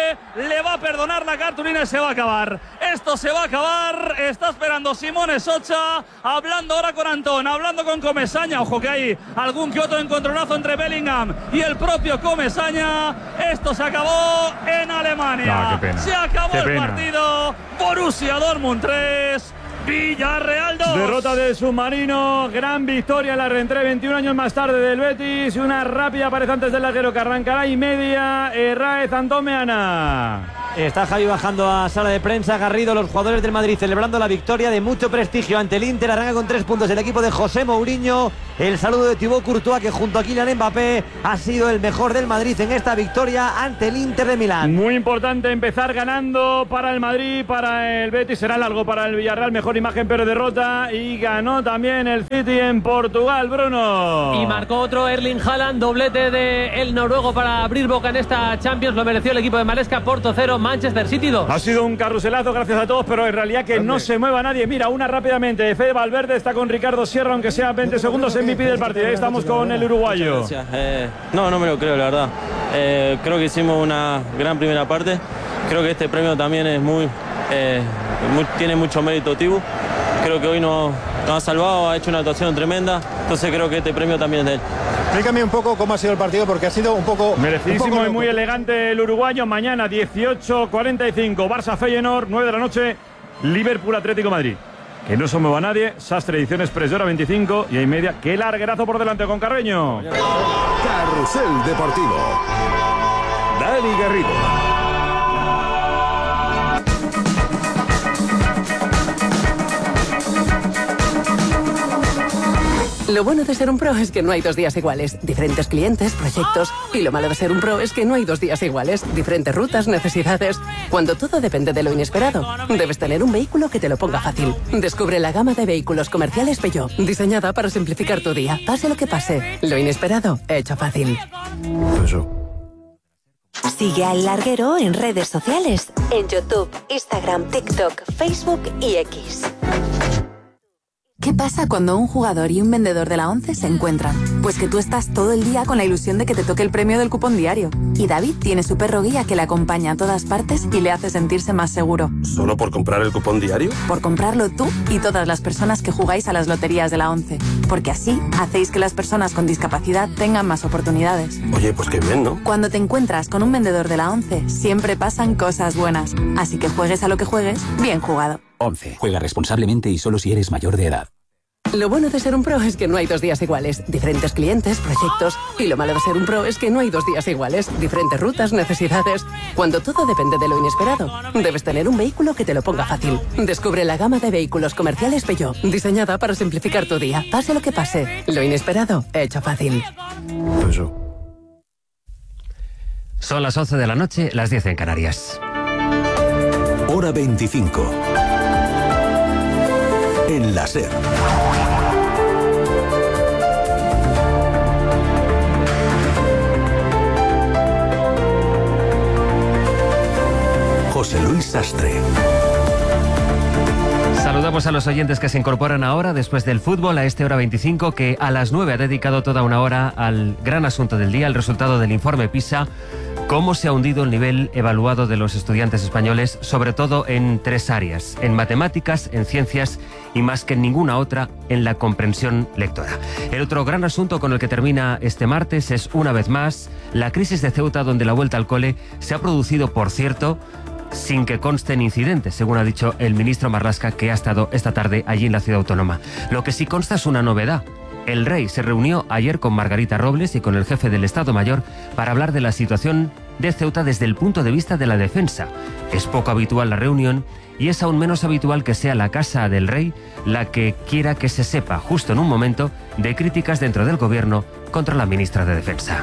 le va a perdonar la cartulina y se va a acabar. Esto se va a acabar. Está esperando Simone Socha, hablando ahora con Antón, hablando con Comesaña. Ojo que hay algún que otro encontronazo entre Bellingham y el propio Comesaña. Esto se acabó en Alemania. Se acabó el partido. Borussia Dortmund 3, Villarreal 2. Derrota del submarino, gran victoria en la reentré 21 años más tarde del Betis. Una rápida pared antes del larguero que arrancará y media. Raez Antomeana. Está Javi bajando a sala de prensa. Garrido, los jugadores del Madrid celebrando la victoria de mucho prestigio ante el Inter. Arranca con 3 puntos el equipo de José Mourinho. El saludo de Thibaut Courtois, que junto a Kylian Mbappé ha sido el mejor del Madrid en esta victoria ante el Inter de Milán. Muy importante empezar ganando para el Madrid, para el Betis. Será largo para el Villarreal. Mejor imagen pero derrota. Y ganó también el City en Portugal, Bruno. Y marcó otro Erling Haaland, doblete del noruego para abrir boca en esta Champions. Lo mereció el equipo de Maresca. Porto 0, Manchester City 2. Ha sido un carruselazo, gracias a todos, pero en realidad que no se mueva nadie. Mira, una rápidamente. Fede Valverde está con Ricardo Sierra, aunque sea 20 segundos MVP del partido. Ahí estamos con el uruguayo. No me lo creo, la verdad. Creo que hicimos una gran primera parte. Creo que este premio también es tiene mucho mérito Tibu. Creo que hoy nos ha salvado, ha hecho una actuación tremenda. Entonces creo que este premio también es de él. Explícame un poco cómo ha sido el partido, porque ha sido un poco... Merecidísimo y muy elegante el uruguayo. Mañana 18:45, Barça Feyenoord, 9 de la noche, Liverpool Atlético Madrid. Que no se mueva nadie. Sastre Ediciones Express, hora 25 y hay media. ¡Qué larguerazo por delante con Carreño! Carrusel Deportivo. Dani Garrido. Lo bueno de ser un pro es que no hay 2 días iguales. Diferentes clientes, proyectos. Y lo malo de ser un pro es que no hay 2 días iguales. Diferentes rutas, necesidades. Cuando todo depende de lo inesperado, debes tener un vehículo que te lo ponga fácil. Descubre la gama de vehículos comerciales Peugeot, diseñada para simplificar tu día. Pase lo que pase, lo inesperado, hecho fácil. Sigue al Larguero en redes sociales. En YouTube, Instagram, TikTok, Facebook y X. ¿Qué pasa cuando un jugador y un vendedor de la 11 se encuentran? Pues que tú estás todo el día con la ilusión de que te toque el premio del cupón diario. Y David tiene su perro guía que le acompaña a todas partes y le hace sentirse más seguro. ¿Solo por comprar el cupón diario? Por comprarlo tú y todas las personas que jugáis a las loterías de la 11. Porque así hacéis que las personas con discapacidad tengan más oportunidades. Oye, pues qué bien, ¿no? Cuando te encuentras con un vendedor de la 11, siempre pasan cosas buenas. Así que juegues a lo que juegues, bien jugado. 11. Juega responsablemente y solo si eres mayor de edad. Lo bueno de ser un pro es que no hay 2 días iguales. Diferentes clientes, proyectos. Y lo malo de ser un pro es que no hay 2 días iguales. Diferentes rutas, necesidades. Cuando todo depende de lo inesperado, debes tener un vehículo que te lo ponga fácil. Descubre la gama de vehículos comerciales Peugeot, diseñada para simplificar tu día. Pase lo que pase, lo inesperado, hecho fácil. Son las 11 de la noche, las 10 en Canarias. Hora 25. En la SER. José Luis Sastre. Saludamos a los oyentes que se incorporan ahora después del fútbol a este hora 25, que a las 9 ha dedicado toda una hora al gran asunto del día, el resultado del informe PISA. Cómo se ha hundido el nivel evaluado de los estudiantes españoles, sobre todo en 3 áreas, en matemáticas, en ciencias y más que en ninguna otra, en la comprensión lectora. El otro gran asunto con el que termina este martes es, una vez más, la crisis de Ceuta, donde la vuelta al cole se ha producido, por cierto, sin que consten incidentes, según ha dicho el ministro Marlaska, que ha estado esta tarde allí en la ciudad autónoma. Lo que sí consta es una novedad. El rey se reunió ayer con Margarita Robles y con el jefe del Estado Mayor para hablar de la situación de Ceuta desde el punto de vista de la defensa. Es poco habitual la reunión y es aún menos habitual que sea la Casa del Rey la que quiera que se sepa, justo en un momento de críticas dentro del gobierno contra la ministra de Defensa.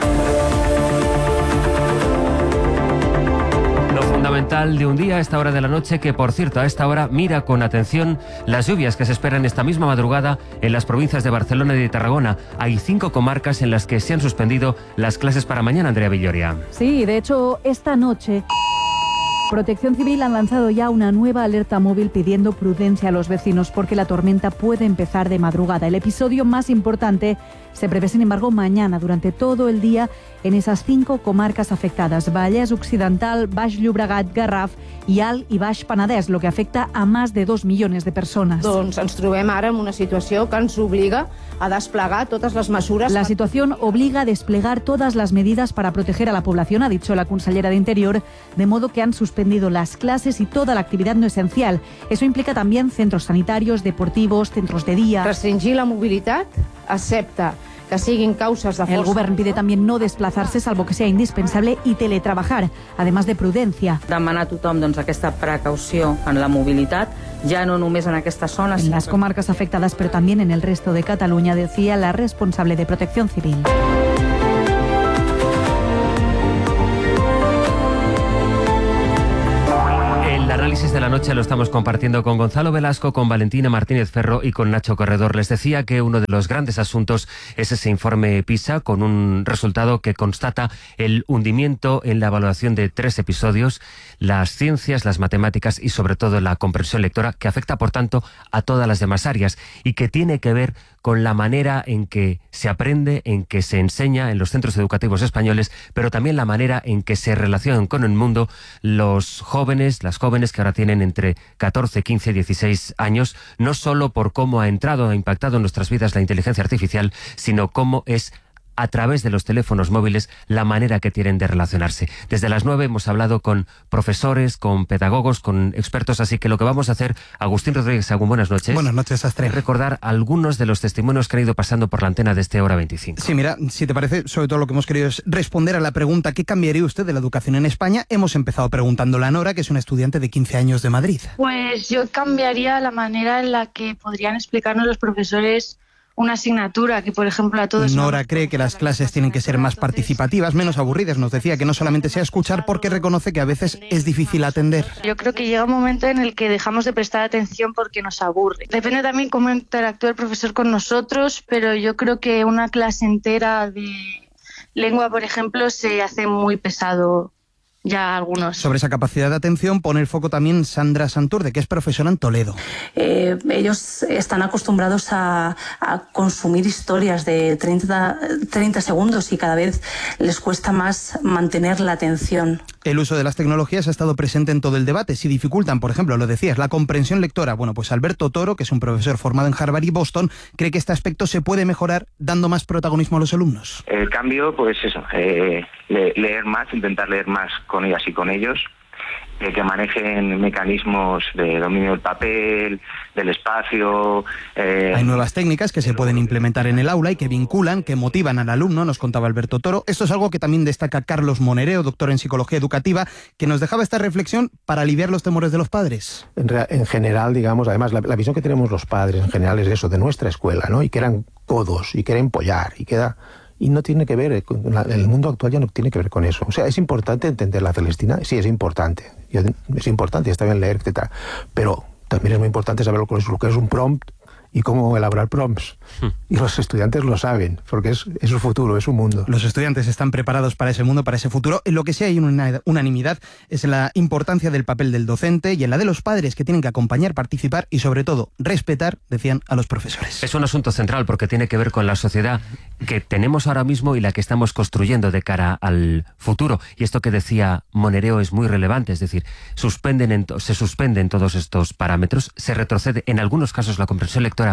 Lo fundamental de un día a esta hora de la noche, que por cierto a esta hora mira con atención las lluvias que se esperan esta misma madrugada en las provincias de Barcelona y de Tarragona. Hay 5 comarcas en las que se han suspendido las clases para mañana, Andrea Villoria. Sí, de hecho esta noche Protección Civil han lanzado ya una nueva alerta móvil pidiendo prudencia a los vecinos porque la tormenta puede empezar de madrugada. El episodio más importante se prevé, sin embargo, mañana durante todo el día en esas 5 comarcas afectadas: Vallès Occidental, Baix Llobregat, Garraf y Alt i Baix Penedès, lo que afecta a más de 2 millones de personas. Doncs ens trobem ara en una situació que ens obliga a desplegar todas las mesures. La situación obliga a desplegar todas las medidas para proteger a la población, ha dicho la consellera de Interior, de modo que han suspendido las clases y toda la actividad no esencial. Eso implica también centros sanitarios, deportivos, centros de día. Restringir la mobilitat, excepte que siguin causes de força. El govern pide también no desplazarse salvo que sea indispensable y teletrabajar, además de prudencia. Demanar a tothom aquesta precaució en la mobilitat, ya no només en aquestes zonas. En las comarcas afectadas, pero también en el resto de Cataluña, decía la responsable de Protección Civil. El análisis de la noche lo estamos compartiendo con Gonzalo Velasco, con Valentina Martínez Ferro y con Nacho Corredor. Les decía que uno de los grandes asuntos es ese informe PISA, con un resultado que constata el hundimiento en la evaluación de 3 episodios: las ciencias, las matemáticas y sobre todo la comprensión lectora, que afecta por tanto a todas las demás áreas y que tiene que ver con la manera en que se aprende, en que se enseña en los centros educativos españoles, pero también la manera en que se relacionan con el mundo los jóvenes, las jóvenes que ahora tienen entre 14, 15 y 16 años, no solo por cómo ha entrado, ha impactado en nuestras vidas la inteligencia artificial, sino cómo es a través de los teléfonos móviles la manera que tienen de relacionarse. Desde las 9 hemos hablado con profesores, con pedagogos, con expertos, así que lo que vamos a hacer, Agustín Rodríguez Sagún, buenas noches. Buenas noches, Sastre. Es recordar algunos de los testimonios que han ido pasando por la antena de este Hora 25. Sí, mira, si te parece, sobre todo lo que hemos querido es responder a la pregunta ¿qué cambiaría usted de la educación en España? Hemos empezado preguntándole a Nora, que es una estudiante de 15 años de Madrid. Pues yo cambiaría la manera en la que podrían explicarnos los profesores una asignatura que, por ejemplo, a todos... Nora cree que las clases tienen que ser más participativas, menos aburridas. Nos decía que no solamente sea escuchar, porque reconoce que a veces es difícil atender. Yo creo que llega un momento en el que dejamos de prestar atención porque nos aburre. Depende también cómo interactúa el profesor con nosotros, pero yo creo que una clase entera de lengua, por ejemplo, se hace muy pesado ya algunos. Sobre esa capacidad de atención pone el foco también Sandra Santurde, que es profesora en Toledo. Ellos están acostumbrados a consumir historias de 30 segundos y cada vez les cuesta más mantener la atención. El uso de las tecnologías ha estado presente en todo el debate. Si dificultan, por ejemplo, lo decías, la comprensión lectora, bueno, pues Alberto Toro, que es un profesor formado en Harvard y Boston, cree que este aspecto se puede mejorar dando más protagonismo a los alumnos. El cambio, pues eso, leer más, intentar leer más con ellas y con ellos, que manejen mecanismos de dominio del papel, del espacio. Hay nuevas técnicas que se pueden implementar en el aula y que vinculan, que motivan al alumno, nos contaba Alberto Toro. Esto es algo que también destaca Carlos Monereo, doctor en psicología educativa, que nos dejaba esta reflexión para aliviar los temores de los padres. En general, digamos, además, la visión que tenemos los padres en general es eso, de nuestra escuela, ¿no? Y que eran codos, y que era empollar, y no tiene que ver, el mundo actual ya no tiene que ver con eso. O sea, ¿es importante entender la Celestina? Sí, es importante. Es importante, está bien leer, etc. Pero también es muy importante saber lo que es un prompt y cómo elaborar prompts. Y los estudiantes lo saben, porque es su futuro, es su mundo. Los estudiantes están preparados para ese mundo, para ese futuro. En lo que sí hay una unanimidad es en la importancia del papel del docente y en la de los padres, que tienen que acompañar, participar y, sobre todo, respetar, decían, a los profesores. Es un asunto central porque tiene que ver con la sociedad que tenemos ahora mismo y la que estamos construyendo de cara al futuro. Y esto que decía Monereo es muy relevante, es decir, se suspenden todos estos parámetros, se retrocede en algunos casos la comprensión lectora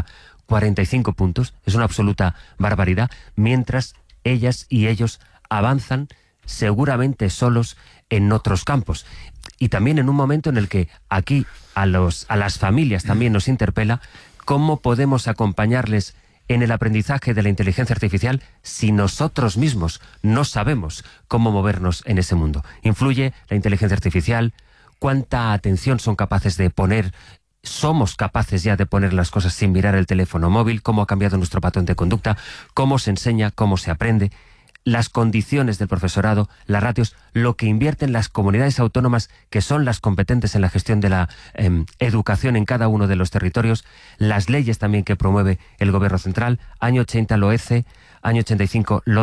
45 puntos, es una absoluta barbaridad, mientras ellas y ellos avanzan seguramente solos en otros campos. Y también en un momento en el que aquí a las familias también nos interpela cómo podemos acompañarles en el aprendizaje de la inteligencia artificial si nosotros mismos no sabemos cómo movernos en ese mundo. ¿Influye la inteligencia artificial? ¿Cuánta atención son capaces de poner? ¿Somos capaces ya de poner las cosas sin mirar el teléfono móvil? ¿Cómo ha cambiado nuestro patrón de conducta? ¿Cómo se enseña? ¿Cómo se aprende? Las condiciones del profesorado, las ratios, lo que invierten las comunidades autónomas, que son las competentes en la gestión de la educación en cada uno de los territorios, las leyes también que promueve el gobierno central, año 80 LOECE, año 85 LODE,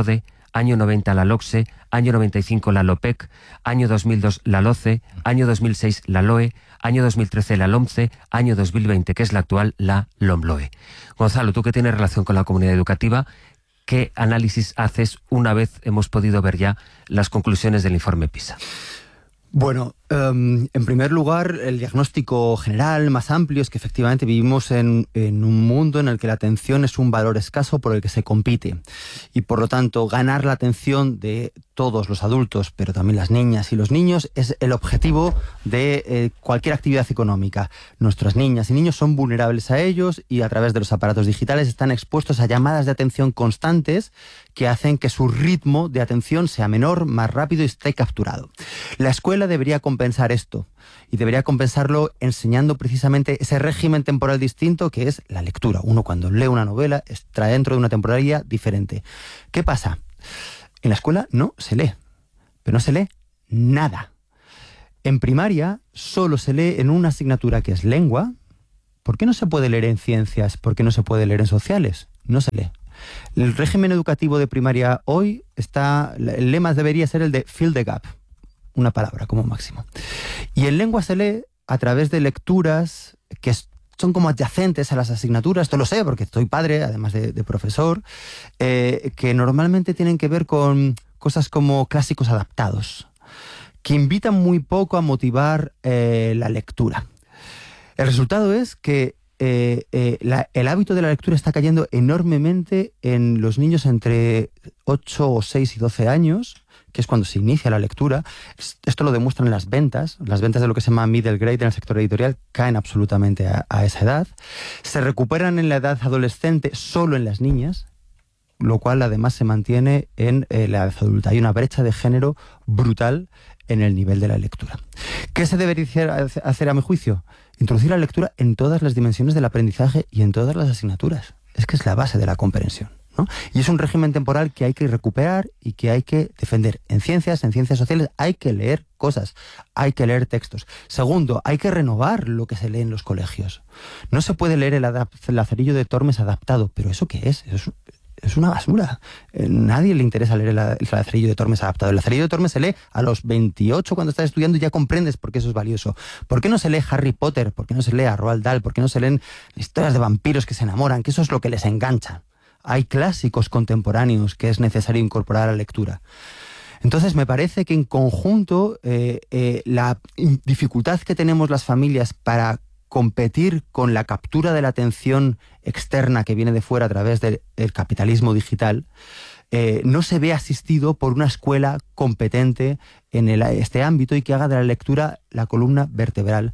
año 90 la LOCSE, año 95 la LOPEC, año 2002 la LOCE, año 2006 la LOE, año 2013 la LOMCE, año 2020, que es la actual, la LOMLOE. Gonzalo, tú que tienes relación con la comunidad educativa, ¿qué análisis haces una vez hemos podido ver ya las conclusiones del informe PISA? Bueno, en primer lugar, el diagnóstico general más amplio es que efectivamente vivimos en un mundo en el que la atención es un valor escaso por el que se compite. Y por lo tanto, ganar la atención de todos los adultos, pero también las niñas y los niños, es el objetivo de cualquier actividad económica. Nuestras niñas y niños son vulnerables a ellos y a través de los aparatos digitales están expuestos a llamadas de atención constantes que hacen que su ritmo de atención sea menor, más rápido y esté capturado. La escuela debería compensar esto y debería compensarlo enseñando precisamente ese régimen temporal distinto que es la lectura. Uno cuando lee una novela está dentro de una temporalidad diferente. ¿Qué pasa? En la escuela no se lee, pero no se lee nada. En primaria solo se lee en una asignatura que es lengua. ¿Por qué no se puede leer en ciencias? ¿Por qué no se puede leer en sociales? No se lee. El régimen educativo de primaria hoy el lema debería ser el de fill the gap, una palabra como máximo. Y en lengua se lee a través de lecturas que son como adyacentes a las asignaturas, esto lo sé porque soy padre, además de profesor, que normalmente tienen que ver con cosas como clásicos adaptados, que invitan muy poco a motivar la lectura. El resultado es que el hábito de la lectura está cayendo enormemente en los niños entre 8 o 6 y 12 años, que es cuando se inicia la lectura. Esto lo demuestran las ventas de lo que se llama middle grade en el sector editorial caen absolutamente a esa edad. Se recuperan en la edad adolescente solo en las niñas, lo cual además se mantiene en la edad adulta. Hay una brecha de género brutal en el nivel de la lectura. ¿Qué se debería hacer a mi juicio? Introducir la lectura en todas las dimensiones del aprendizaje y en todas las asignaturas. Es que es la base de la comprensión, ¿no? Y es un régimen temporal que hay que recuperar y que hay que defender. En ciencias sociales hay que leer cosas, hay que leer textos. Segundo, hay que renovar lo que se lee en los colegios. No se puede leer el Lazarillo de Tormes adaptado, pero ¿eso qué es? Es una basura. Nadie le interesa leer el Lazarillo de Tormes adaptado. El Lazarillo de Tormes se lee a los 28 cuando estás estudiando y ya comprendes por qué eso es valioso. ¿Por qué no se lee Harry Potter? ¿Por qué no se lee a Roald Dahl? ¿Por qué no se leen historias de vampiros que se enamoran? Que eso es lo que les engancha. Hay clásicos contemporáneos que es necesario incorporar a la lectura. Entonces me parece que en conjunto la dificultad que tenemos las familias para competir con la captura de la atención externa que viene de fuera a través del capitalismo digital, no se ve asistido por una escuela competente en este ámbito y que haga de la lectura la columna vertebral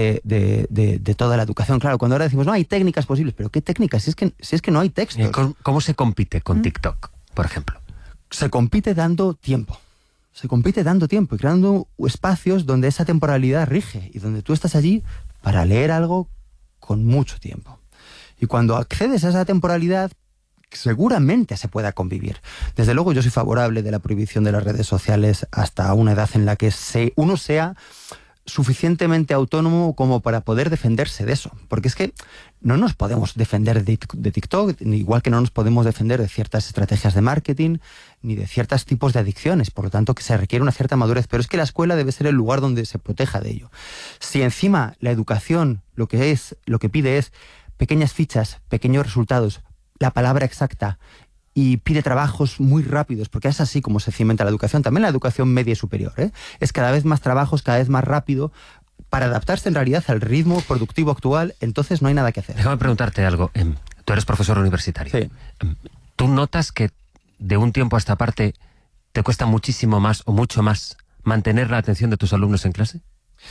de toda la educación. Claro, cuando ahora decimos, no hay técnicas posibles, pero ¿qué técnicas? Si es que no hay textos. ¿Cómo se compite con TikTok, por ejemplo? Se compite dando tiempo. Se compite dando tiempo y creando espacios donde esa temporalidad rige y donde tú estás allí para leer algo con mucho tiempo. Y cuando accedes a esa temporalidad, seguramente se pueda convivir. Desde luego yo soy favorable de la prohibición de las redes sociales hasta una edad en la que uno sea suficientemente autónomo como para poder defenderse de eso. Porque es que no nos podemos defender de TikTok, igual que no nos podemos defender de ciertas estrategias de marketing, ni de ciertos tipos de adicciones. Por lo tanto, que se requiere una cierta madurez. Pero es que la escuela debe ser el lugar donde se proteja de ello. Si encima la educación lo que pide es pequeñas fichas, pequeños resultados, la palabra exacta, y pide trabajos muy rápidos, porque es así como se cimenta la educación, también la educación media y superior, es cada vez más trabajos, cada vez más rápido, para adaptarse en realidad al ritmo productivo actual. Entonces no hay nada que hacer. Déjame preguntarte algo. Tú eres profesor universitario. Sí. ¿Tú notas que de un tiempo a esta parte te cuesta muchísimo más o mucho más mantener la atención de tus alumnos en clase?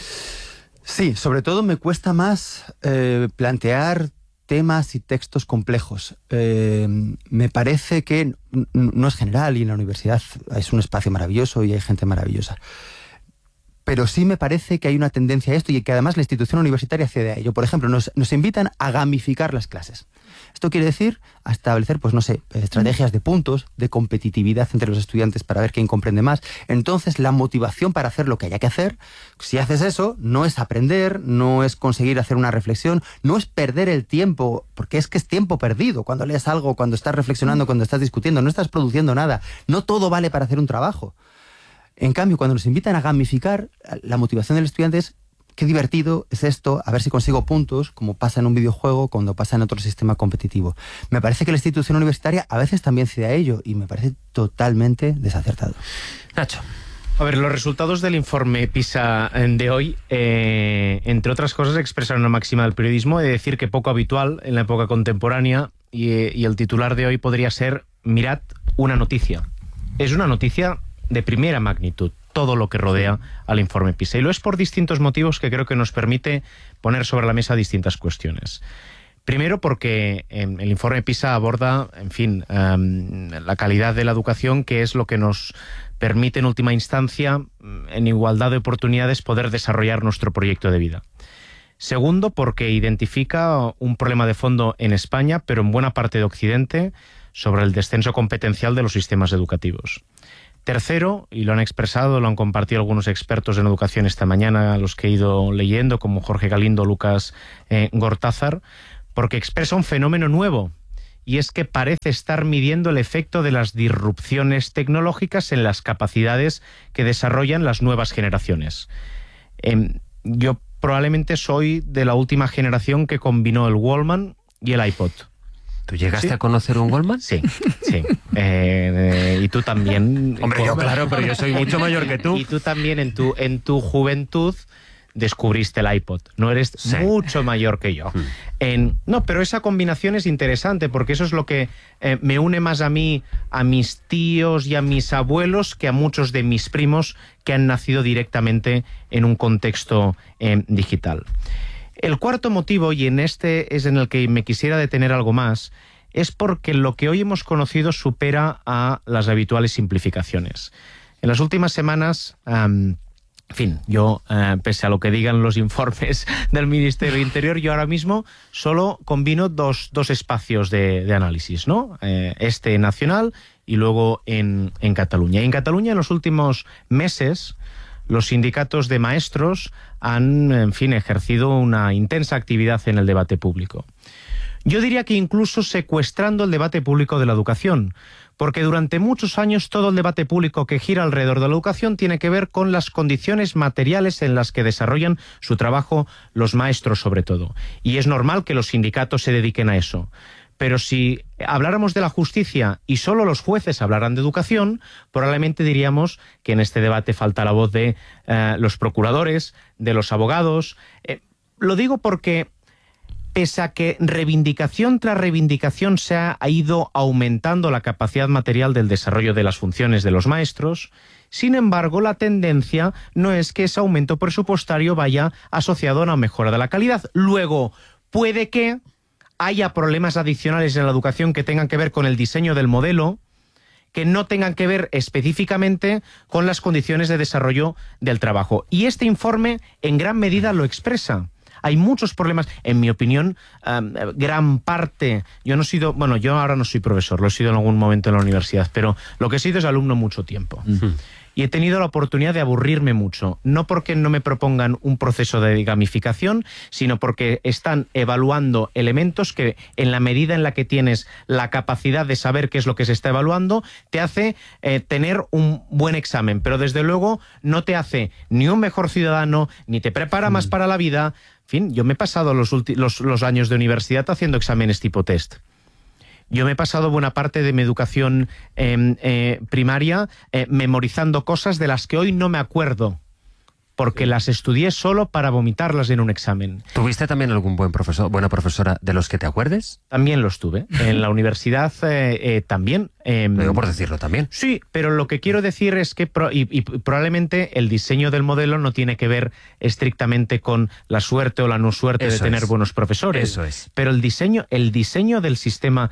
Sí, sobre todo me cuesta más plantear temas y textos complejos. Me parece que no es general y en la universidad es un espacio maravilloso y hay gente maravillosa. Pero sí me parece que hay una tendencia a esto y que además la institución universitaria cede a ello. Por ejemplo, nos invitan a gamificar las clases. Esto quiere decir establecer, pues no sé, estrategias de puntos, de competitividad entre los estudiantes para ver quién comprende más. Entonces, la motivación para hacer lo que haya que hacer, si haces eso, no es aprender, no es conseguir hacer una reflexión, no es perder el tiempo, porque es que es tiempo perdido. Cuando lees algo, cuando estás reflexionando, cuando estás discutiendo, no estás produciendo nada. No todo vale para hacer un trabajo. En cambio, cuando nos invitan a gamificar, la motivación del estudiante es: qué divertido es esto, a ver si consigo puntos, como pasa en un videojuego, cuando pasa en otro sistema competitivo. Me parece que la institución universitaria a veces también cede a ello y me parece totalmente desacertado. Nacho. A ver, los resultados del informe PISA de hoy, entre otras cosas, expresan una máxima del periodismo de decir que poco habitual en la época contemporánea, y el titular de hoy podría ser: mirad, una noticia. Es una noticia de primera magnitud todo lo que rodea al informe PISA. Y lo es por distintos motivos que creo que nos permite poner sobre la mesa distintas cuestiones. Primero, porque el informe PISA aborda, en fin, la calidad de la educación, que es lo que nos permite en última instancia, en igualdad de oportunidades, poder desarrollar nuestro proyecto de vida. Segundo, porque identifica un problema de fondo en España, pero en buena parte de Occidente, sobre el descenso competencial de los sistemas educativos. Tercero, y lo han expresado, lo han compartido algunos expertos en educación esta mañana, a los que he ido leyendo, como Jorge Galindo, Lucas Gortázar, porque expresa un fenómeno nuevo, y es que parece estar midiendo el efecto de las disrupciones tecnológicas en las capacidades que desarrollan las nuevas generaciones. Yo probablemente soy de la última generación que combinó el Walkman y el iPod. ¿Tú llegaste a conocer un Walkman? Sí, sí. Y tú también. Hombre, yo claro, pero yo soy mucho mayor que tú. Y tú también en tu juventud descubriste el iPod. No eres mucho mayor que yo. No, pero esa combinación es interesante, porque eso es lo que me une más a mí, a mis tíos y a mis abuelos, que a muchos de mis primos que han nacido directamente en un contexto digital. El cuarto motivo, y en este es en el que me quisiera detener algo más, es porque lo que hoy hemos conocido supera a las habituales simplificaciones. En las últimas semanas, en fin, yo, pese a lo que digan los informes del Ministerio del Interior, yo ahora mismo solo combino dos espacios de análisis, ¿no? Este nacional y luego en Cataluña. Y en Cataluña, en los últimos meses, los sindicatos de maestros han, en fin, ejercido una intensa actividad en el debate público. Yo diría que incluso secuestrando el debate público de la educación, porque durante muchos años todo el debate público que gira alrededor de la educación tiene que ver con las condiciones materiales en las que desarrollan su trabajo los maestros, sobre todo. Y es normal que los sindicatos se dediquen a eso. Pero si habláramos de la justicia y solo los jueces hablaran de educación, probablemente diríamos que en este debate falta la voz de los procuradores, de los abogados. Lo digo porque, pese a que reivindicación tras reivindicación se ha ido aumentando la capacidad material del desarrollo de las funciones de los maestros, sin embargo, la tendencia no es que ese aumento presupuestario vaya asociado a una mejora de la calidad. Luego, puede que haya problemas adicionales en la educación que tengan que ver con el diseño del modelo, que no tengan que ver específicamente con las condiciones de desarrollo del trabajo. Y este informe en gran medida lo expresa. Hay muchos problemas, en mi opinión, gran parte. Yo ahora no soy profesor, lo he sido en algún momento en la universidad, pero lo que he sido es alumno mucho tiempo. Y he tenido la oportunidad de aburrirme mucho, no porque no me propongan un proceso de gamificación, sino porque están evaluando elementos que, en la medida en la que tienes la capacidad de saber qué es lo que se está evaluando, te hace tener un buen examen, pero desde luego no te hace ni un mejor ciudadano, ni te prepara más para la vida. En fin, yo me he pasado los años de universidad haciendo exámenes tipo test. Yo me he pasado buena parte de mi educación primaria memorizando cosas de las que hoy no me acuerdo, porque las estudié solo para vomitarlas en un examen. ¿Tuviste también algún buena profesora de los que te acuerdes? También los tuve. En la universidad también. Lo digo por decirlo también. Sí, pero lo que quiero decir es que probablemente el diseño del modelo no tiene que ver estrictamente con la suerte o la no suerte de tener buenos profesores. Eso es. Pero el diseño del sistema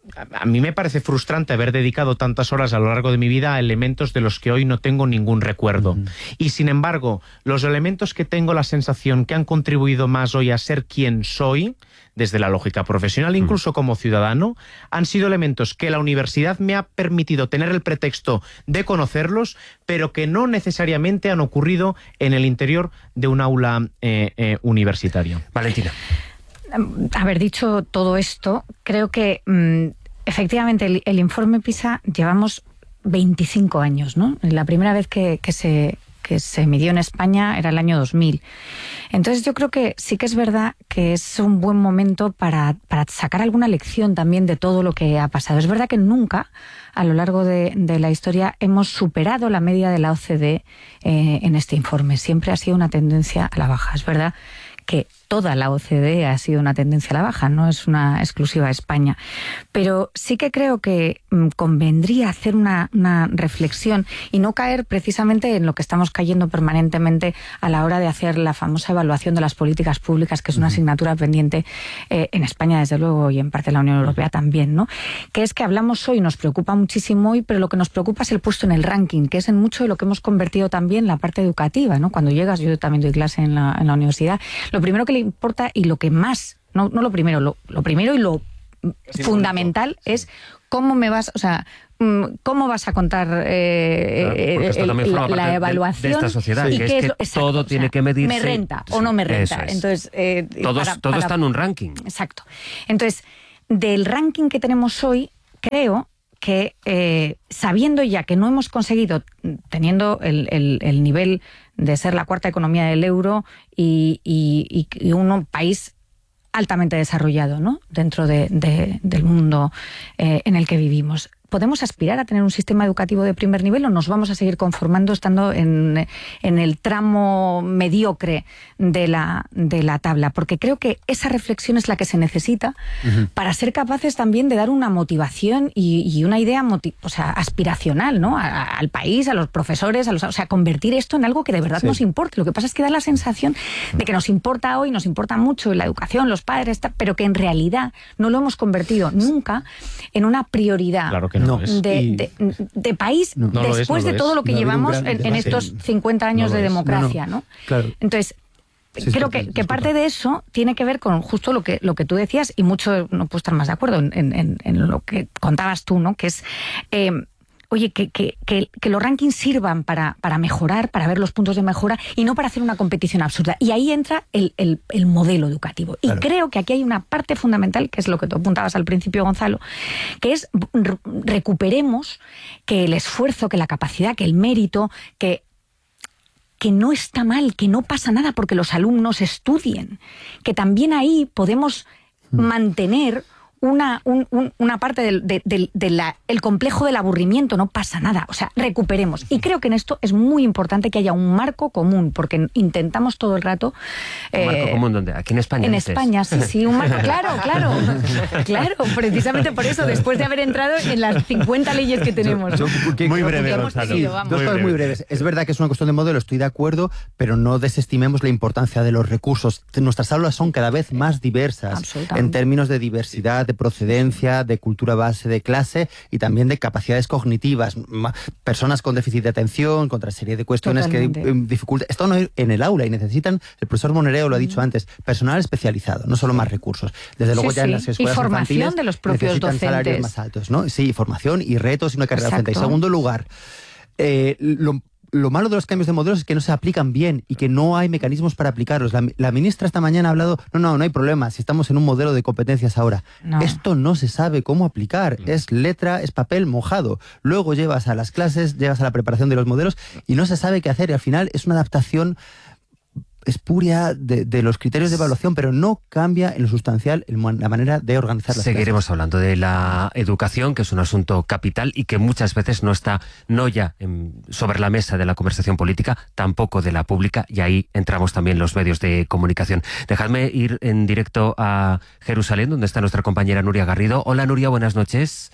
a mí me parece frustrante haber dedicado tantas horas a lo largo de mi vida a elementos de los que hoy no tengo ningún recuerdo. Y sin embargo, los elementos que tengo la sensación que han contribuido más hoy a ser quien soy, desde la lógica profesional, incluso como ciudadano, han sido elementos que la universidad me ha permitido tener el pretexto de conocerlos, pero que no necesariamente han ocurrido en el interior de un aula universitaria. Valentina. Haber dicho todo esto, creo que efectivamente el informe PISA llevamos 25 años, ¿no? La primera vez que se midió en España era el año 2000. Entonces yo creo que sí que es verdad que es un buen momento para sacar alguna lección también de todo lo que ha pasado. Es verdad que nunca a lo largo de la historia hemos superado la media de la OCDE en este informe. Siempre ha sido una tendencia a la baja. Es verdad que toda la OCDE ha sido una tendencia a la baja, no es una exclusiva de España. Pero sí que creo que convendría hacer una reflexión y no caer precisamente en lo que estamos cayendo permanentemente a la hora de hacer la famosa evaluación de las políticas públicas, que es una asignatura pendiente en España, desde luego, y en parte de la Unión Europea también, ¿no? Que es que hablamos hoy, nos preocupa muchísimo hoy, pero lo que nos preocupa es el puesto en el ranking, que es en mucho de lo que hemos convertido también la parte educativa, ¿no? Cuando llegas, yo también doy clase en la universidad, lo primero que le importa y lo que más, no lo primero, lo primero y lo fundamental es cómo me vas, o sea, cómo vas a contar la evaluación de esta sociedad, y que qué es que exacto, todo tiene que medirse. ¿Me renta o no me renta? Es. Entonces, todo está en un ranking. Exacto. Entonces, del ranking que tenemos hoy, creo que sabiendo ya que no hemos conseguido, teniendo el nivel de ser la cuarta economía del euro y un país altamente desarrollado, ¿no? Dentro del mundo en el que vivimos. ¿Podemos aspirar a tener un sistema educativo de primer nivel o nos vamos a seguir conformando estando en el tramo mediocre de la tabla? Porque creo que esa reflexión es la que se necesita para ser capaces también de dar una motivación y una idea aspiracional, ¿no? Al país, a los profesores, o sea, convertir esto en algo que de verdad nos importe. Lo que pasa es que da la sensación de que nos importa hoy, nos importa mucho la educación, los padres, pero que en realidad no lo hemos convertido nunca en una prioridad. Claro que no es. De país después de todo lo que llevamos en estos 50 años de democracia, ¿no? Claro. Entonces, creo que parte de eso tiene que ver con justo lo que tú decías, y mucho no puedo estar más de acuerdo en lo que contabas tú, ¿no? Que es oye, que los rankings sirvan para mejorar, para ver los puntos de mejora y no para hacer una competición absurda. Y ahí entra el modelo educativo. Y creo que aquí hay una parte fundamental, que es lo que tú apuntabas al principio, Gonzalo, que es recuperemos que el esfuerzo, que la capacidad, que el mérito, que no está mal, que no pasa nada porque los alumnos estudien, que también ahí podemos mantener una parte del complejo del aburrimiento, no pasa nada, o sea, recuperemos. Y creo que en esto es muy importante que haya un marco común, porque intentamos todo el rato... ¿Un marco común dónde? ¿Aquí en España? En España, sí, un marco, claro, precisamente por eso, después de haber entrado en las 50 leyes que tenemos. Muy breve, Gonzalo. Dos cosas muy breves. Es verdad que es una cuestión de modelo, estoy de acuerdo, pero no desestimemos la importancia de los recursos. Nuestras aulas son cada vez más diversas en términos de diversidad, de procedencia, de cultura base de clase y también de capacidades cognitivas. Personas con déficit de atención, con otra serie de cuestiones que dificultan. Esto no es en el aula y necesitan, el profesor Monereo lo ha dicho antes, personal especializado, no solo más recursos. Desde luego ya en las escuelas y formación infantiles de los propios necesitan docentes. Salarios más altos, ¿no? Sí, formación y retos y una carrera docente. En segundo lugar, lo malo de los cambios de modelos es que no se aplican bien y que no hay mecanismos para aplicarlos. La ministra esta mañana ha hablado, no hay problema, si estamos en un modelo de competencias ahora. No. Esto no se sabe cómo aplicar, es letra, es papel mojado. Luego llevas a las clases, llevas a la preparación de los modelos y no se sabe qué hacer y al final es una adaptación espuria de los criterios de evaluación, pero no cambia en lo sustancial la manera de organizar las Seguiremos clases. Hablando de la educación, que es un asunto capital y que muchas veces no está ya sobre la mesa de la conversación política, tampoco de la pública, y ahí entramos también los medios de comunicación. Dejadme ir en directo a Jerusalén, donde está nuestra compañera Nuria Garrido. Hola Nuria, buenas noches.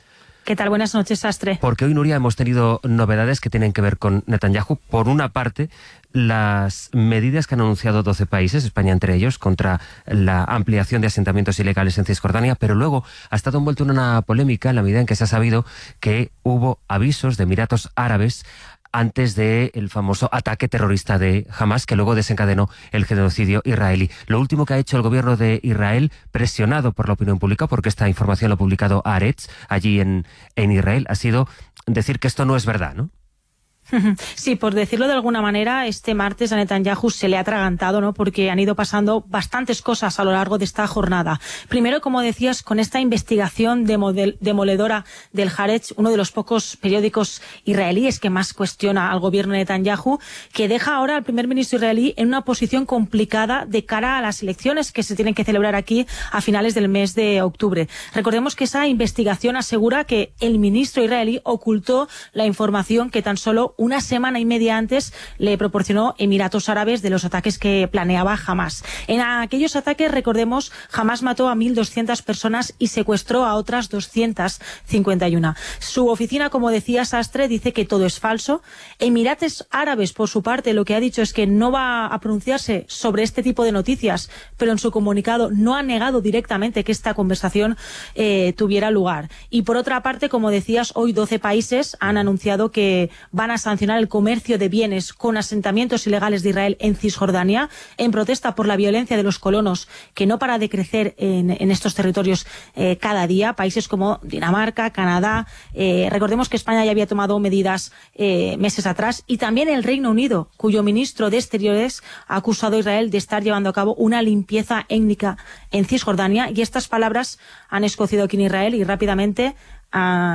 ¿Qué tal? Buenas noches, Sastre. Porque hoy, Nuria, hemos tenido novedades que tienen que ver con Netanyahu. Por una parte, las medidas que han anunciado 12 países, España entre ellos, contra la ampliación de asentamientos ilegales en Cisjordania, pero luego ha estado envuelto en una polémica en la medida en que se ha sabido que hubo avisos de Emiratos Árabes antes del famoso ataque terrorista de Hamas, que luego desencadenó el genocidio israelí. Lo último que ha hecho el gobierno de Israel, presionado por la opinión pública, porque esta información lo ha publicado Haaretz, allí en Israel, ha sido decir que esto no es verdad, ¿no? Sí, por decirlo de alguna manera, este martes a Netanyahu se le ha atragantado, ¿no? Porque han ido pasando bastantes cosas a lo largo de esta jornada. Primero, como decías, con esta investigación demoledora del Haaretz, uno de los pocos periódicos israelíes que más cuestiona al gobierno de Netanyahu, que deja ahora al primer ministro israelí en una posición complicada de cara a las elecciones que se tienen que celebrar aquí a finales del mes de octubre. Recordemos que esa investigación asegura que el ministro israelí ocultó la información que tan solo una semana y media antes le proporcionó Emiratos Árabes de los ataques que planeaba Hamas. En aquellos ataques, recordemos, Hamas mató a 1.200 personas y secuestró a otras 251. Su oficina, como decía Sastre, dice que todo es falso. Emiratos Árabes, por su parte, lo que ha dicho es que no va a pronunciarse sobre este tipo de noticias, pero en su comunicado no ha negado directamente que esta conversación tuviera lugar. Y por otra parte, como decías, hoy 12 países han anunciado que van a sancionar el comercio de bienes con asentamientos ilegales de Israel en Cisjordania, en protesta por la violencia de los colonos que no para de crecer en estos territorios cada día. Países como Dinamarca, Canadá, recordemos que España ya había tomado medidas meses atrás, y también el Reino Unido, cuyo ministro de Exteriores ha acusado a Israel de estar llevando a cabo una limpieza étnica en Cisjordania, y estas palabras han escocido aquí en Israel y rápidamente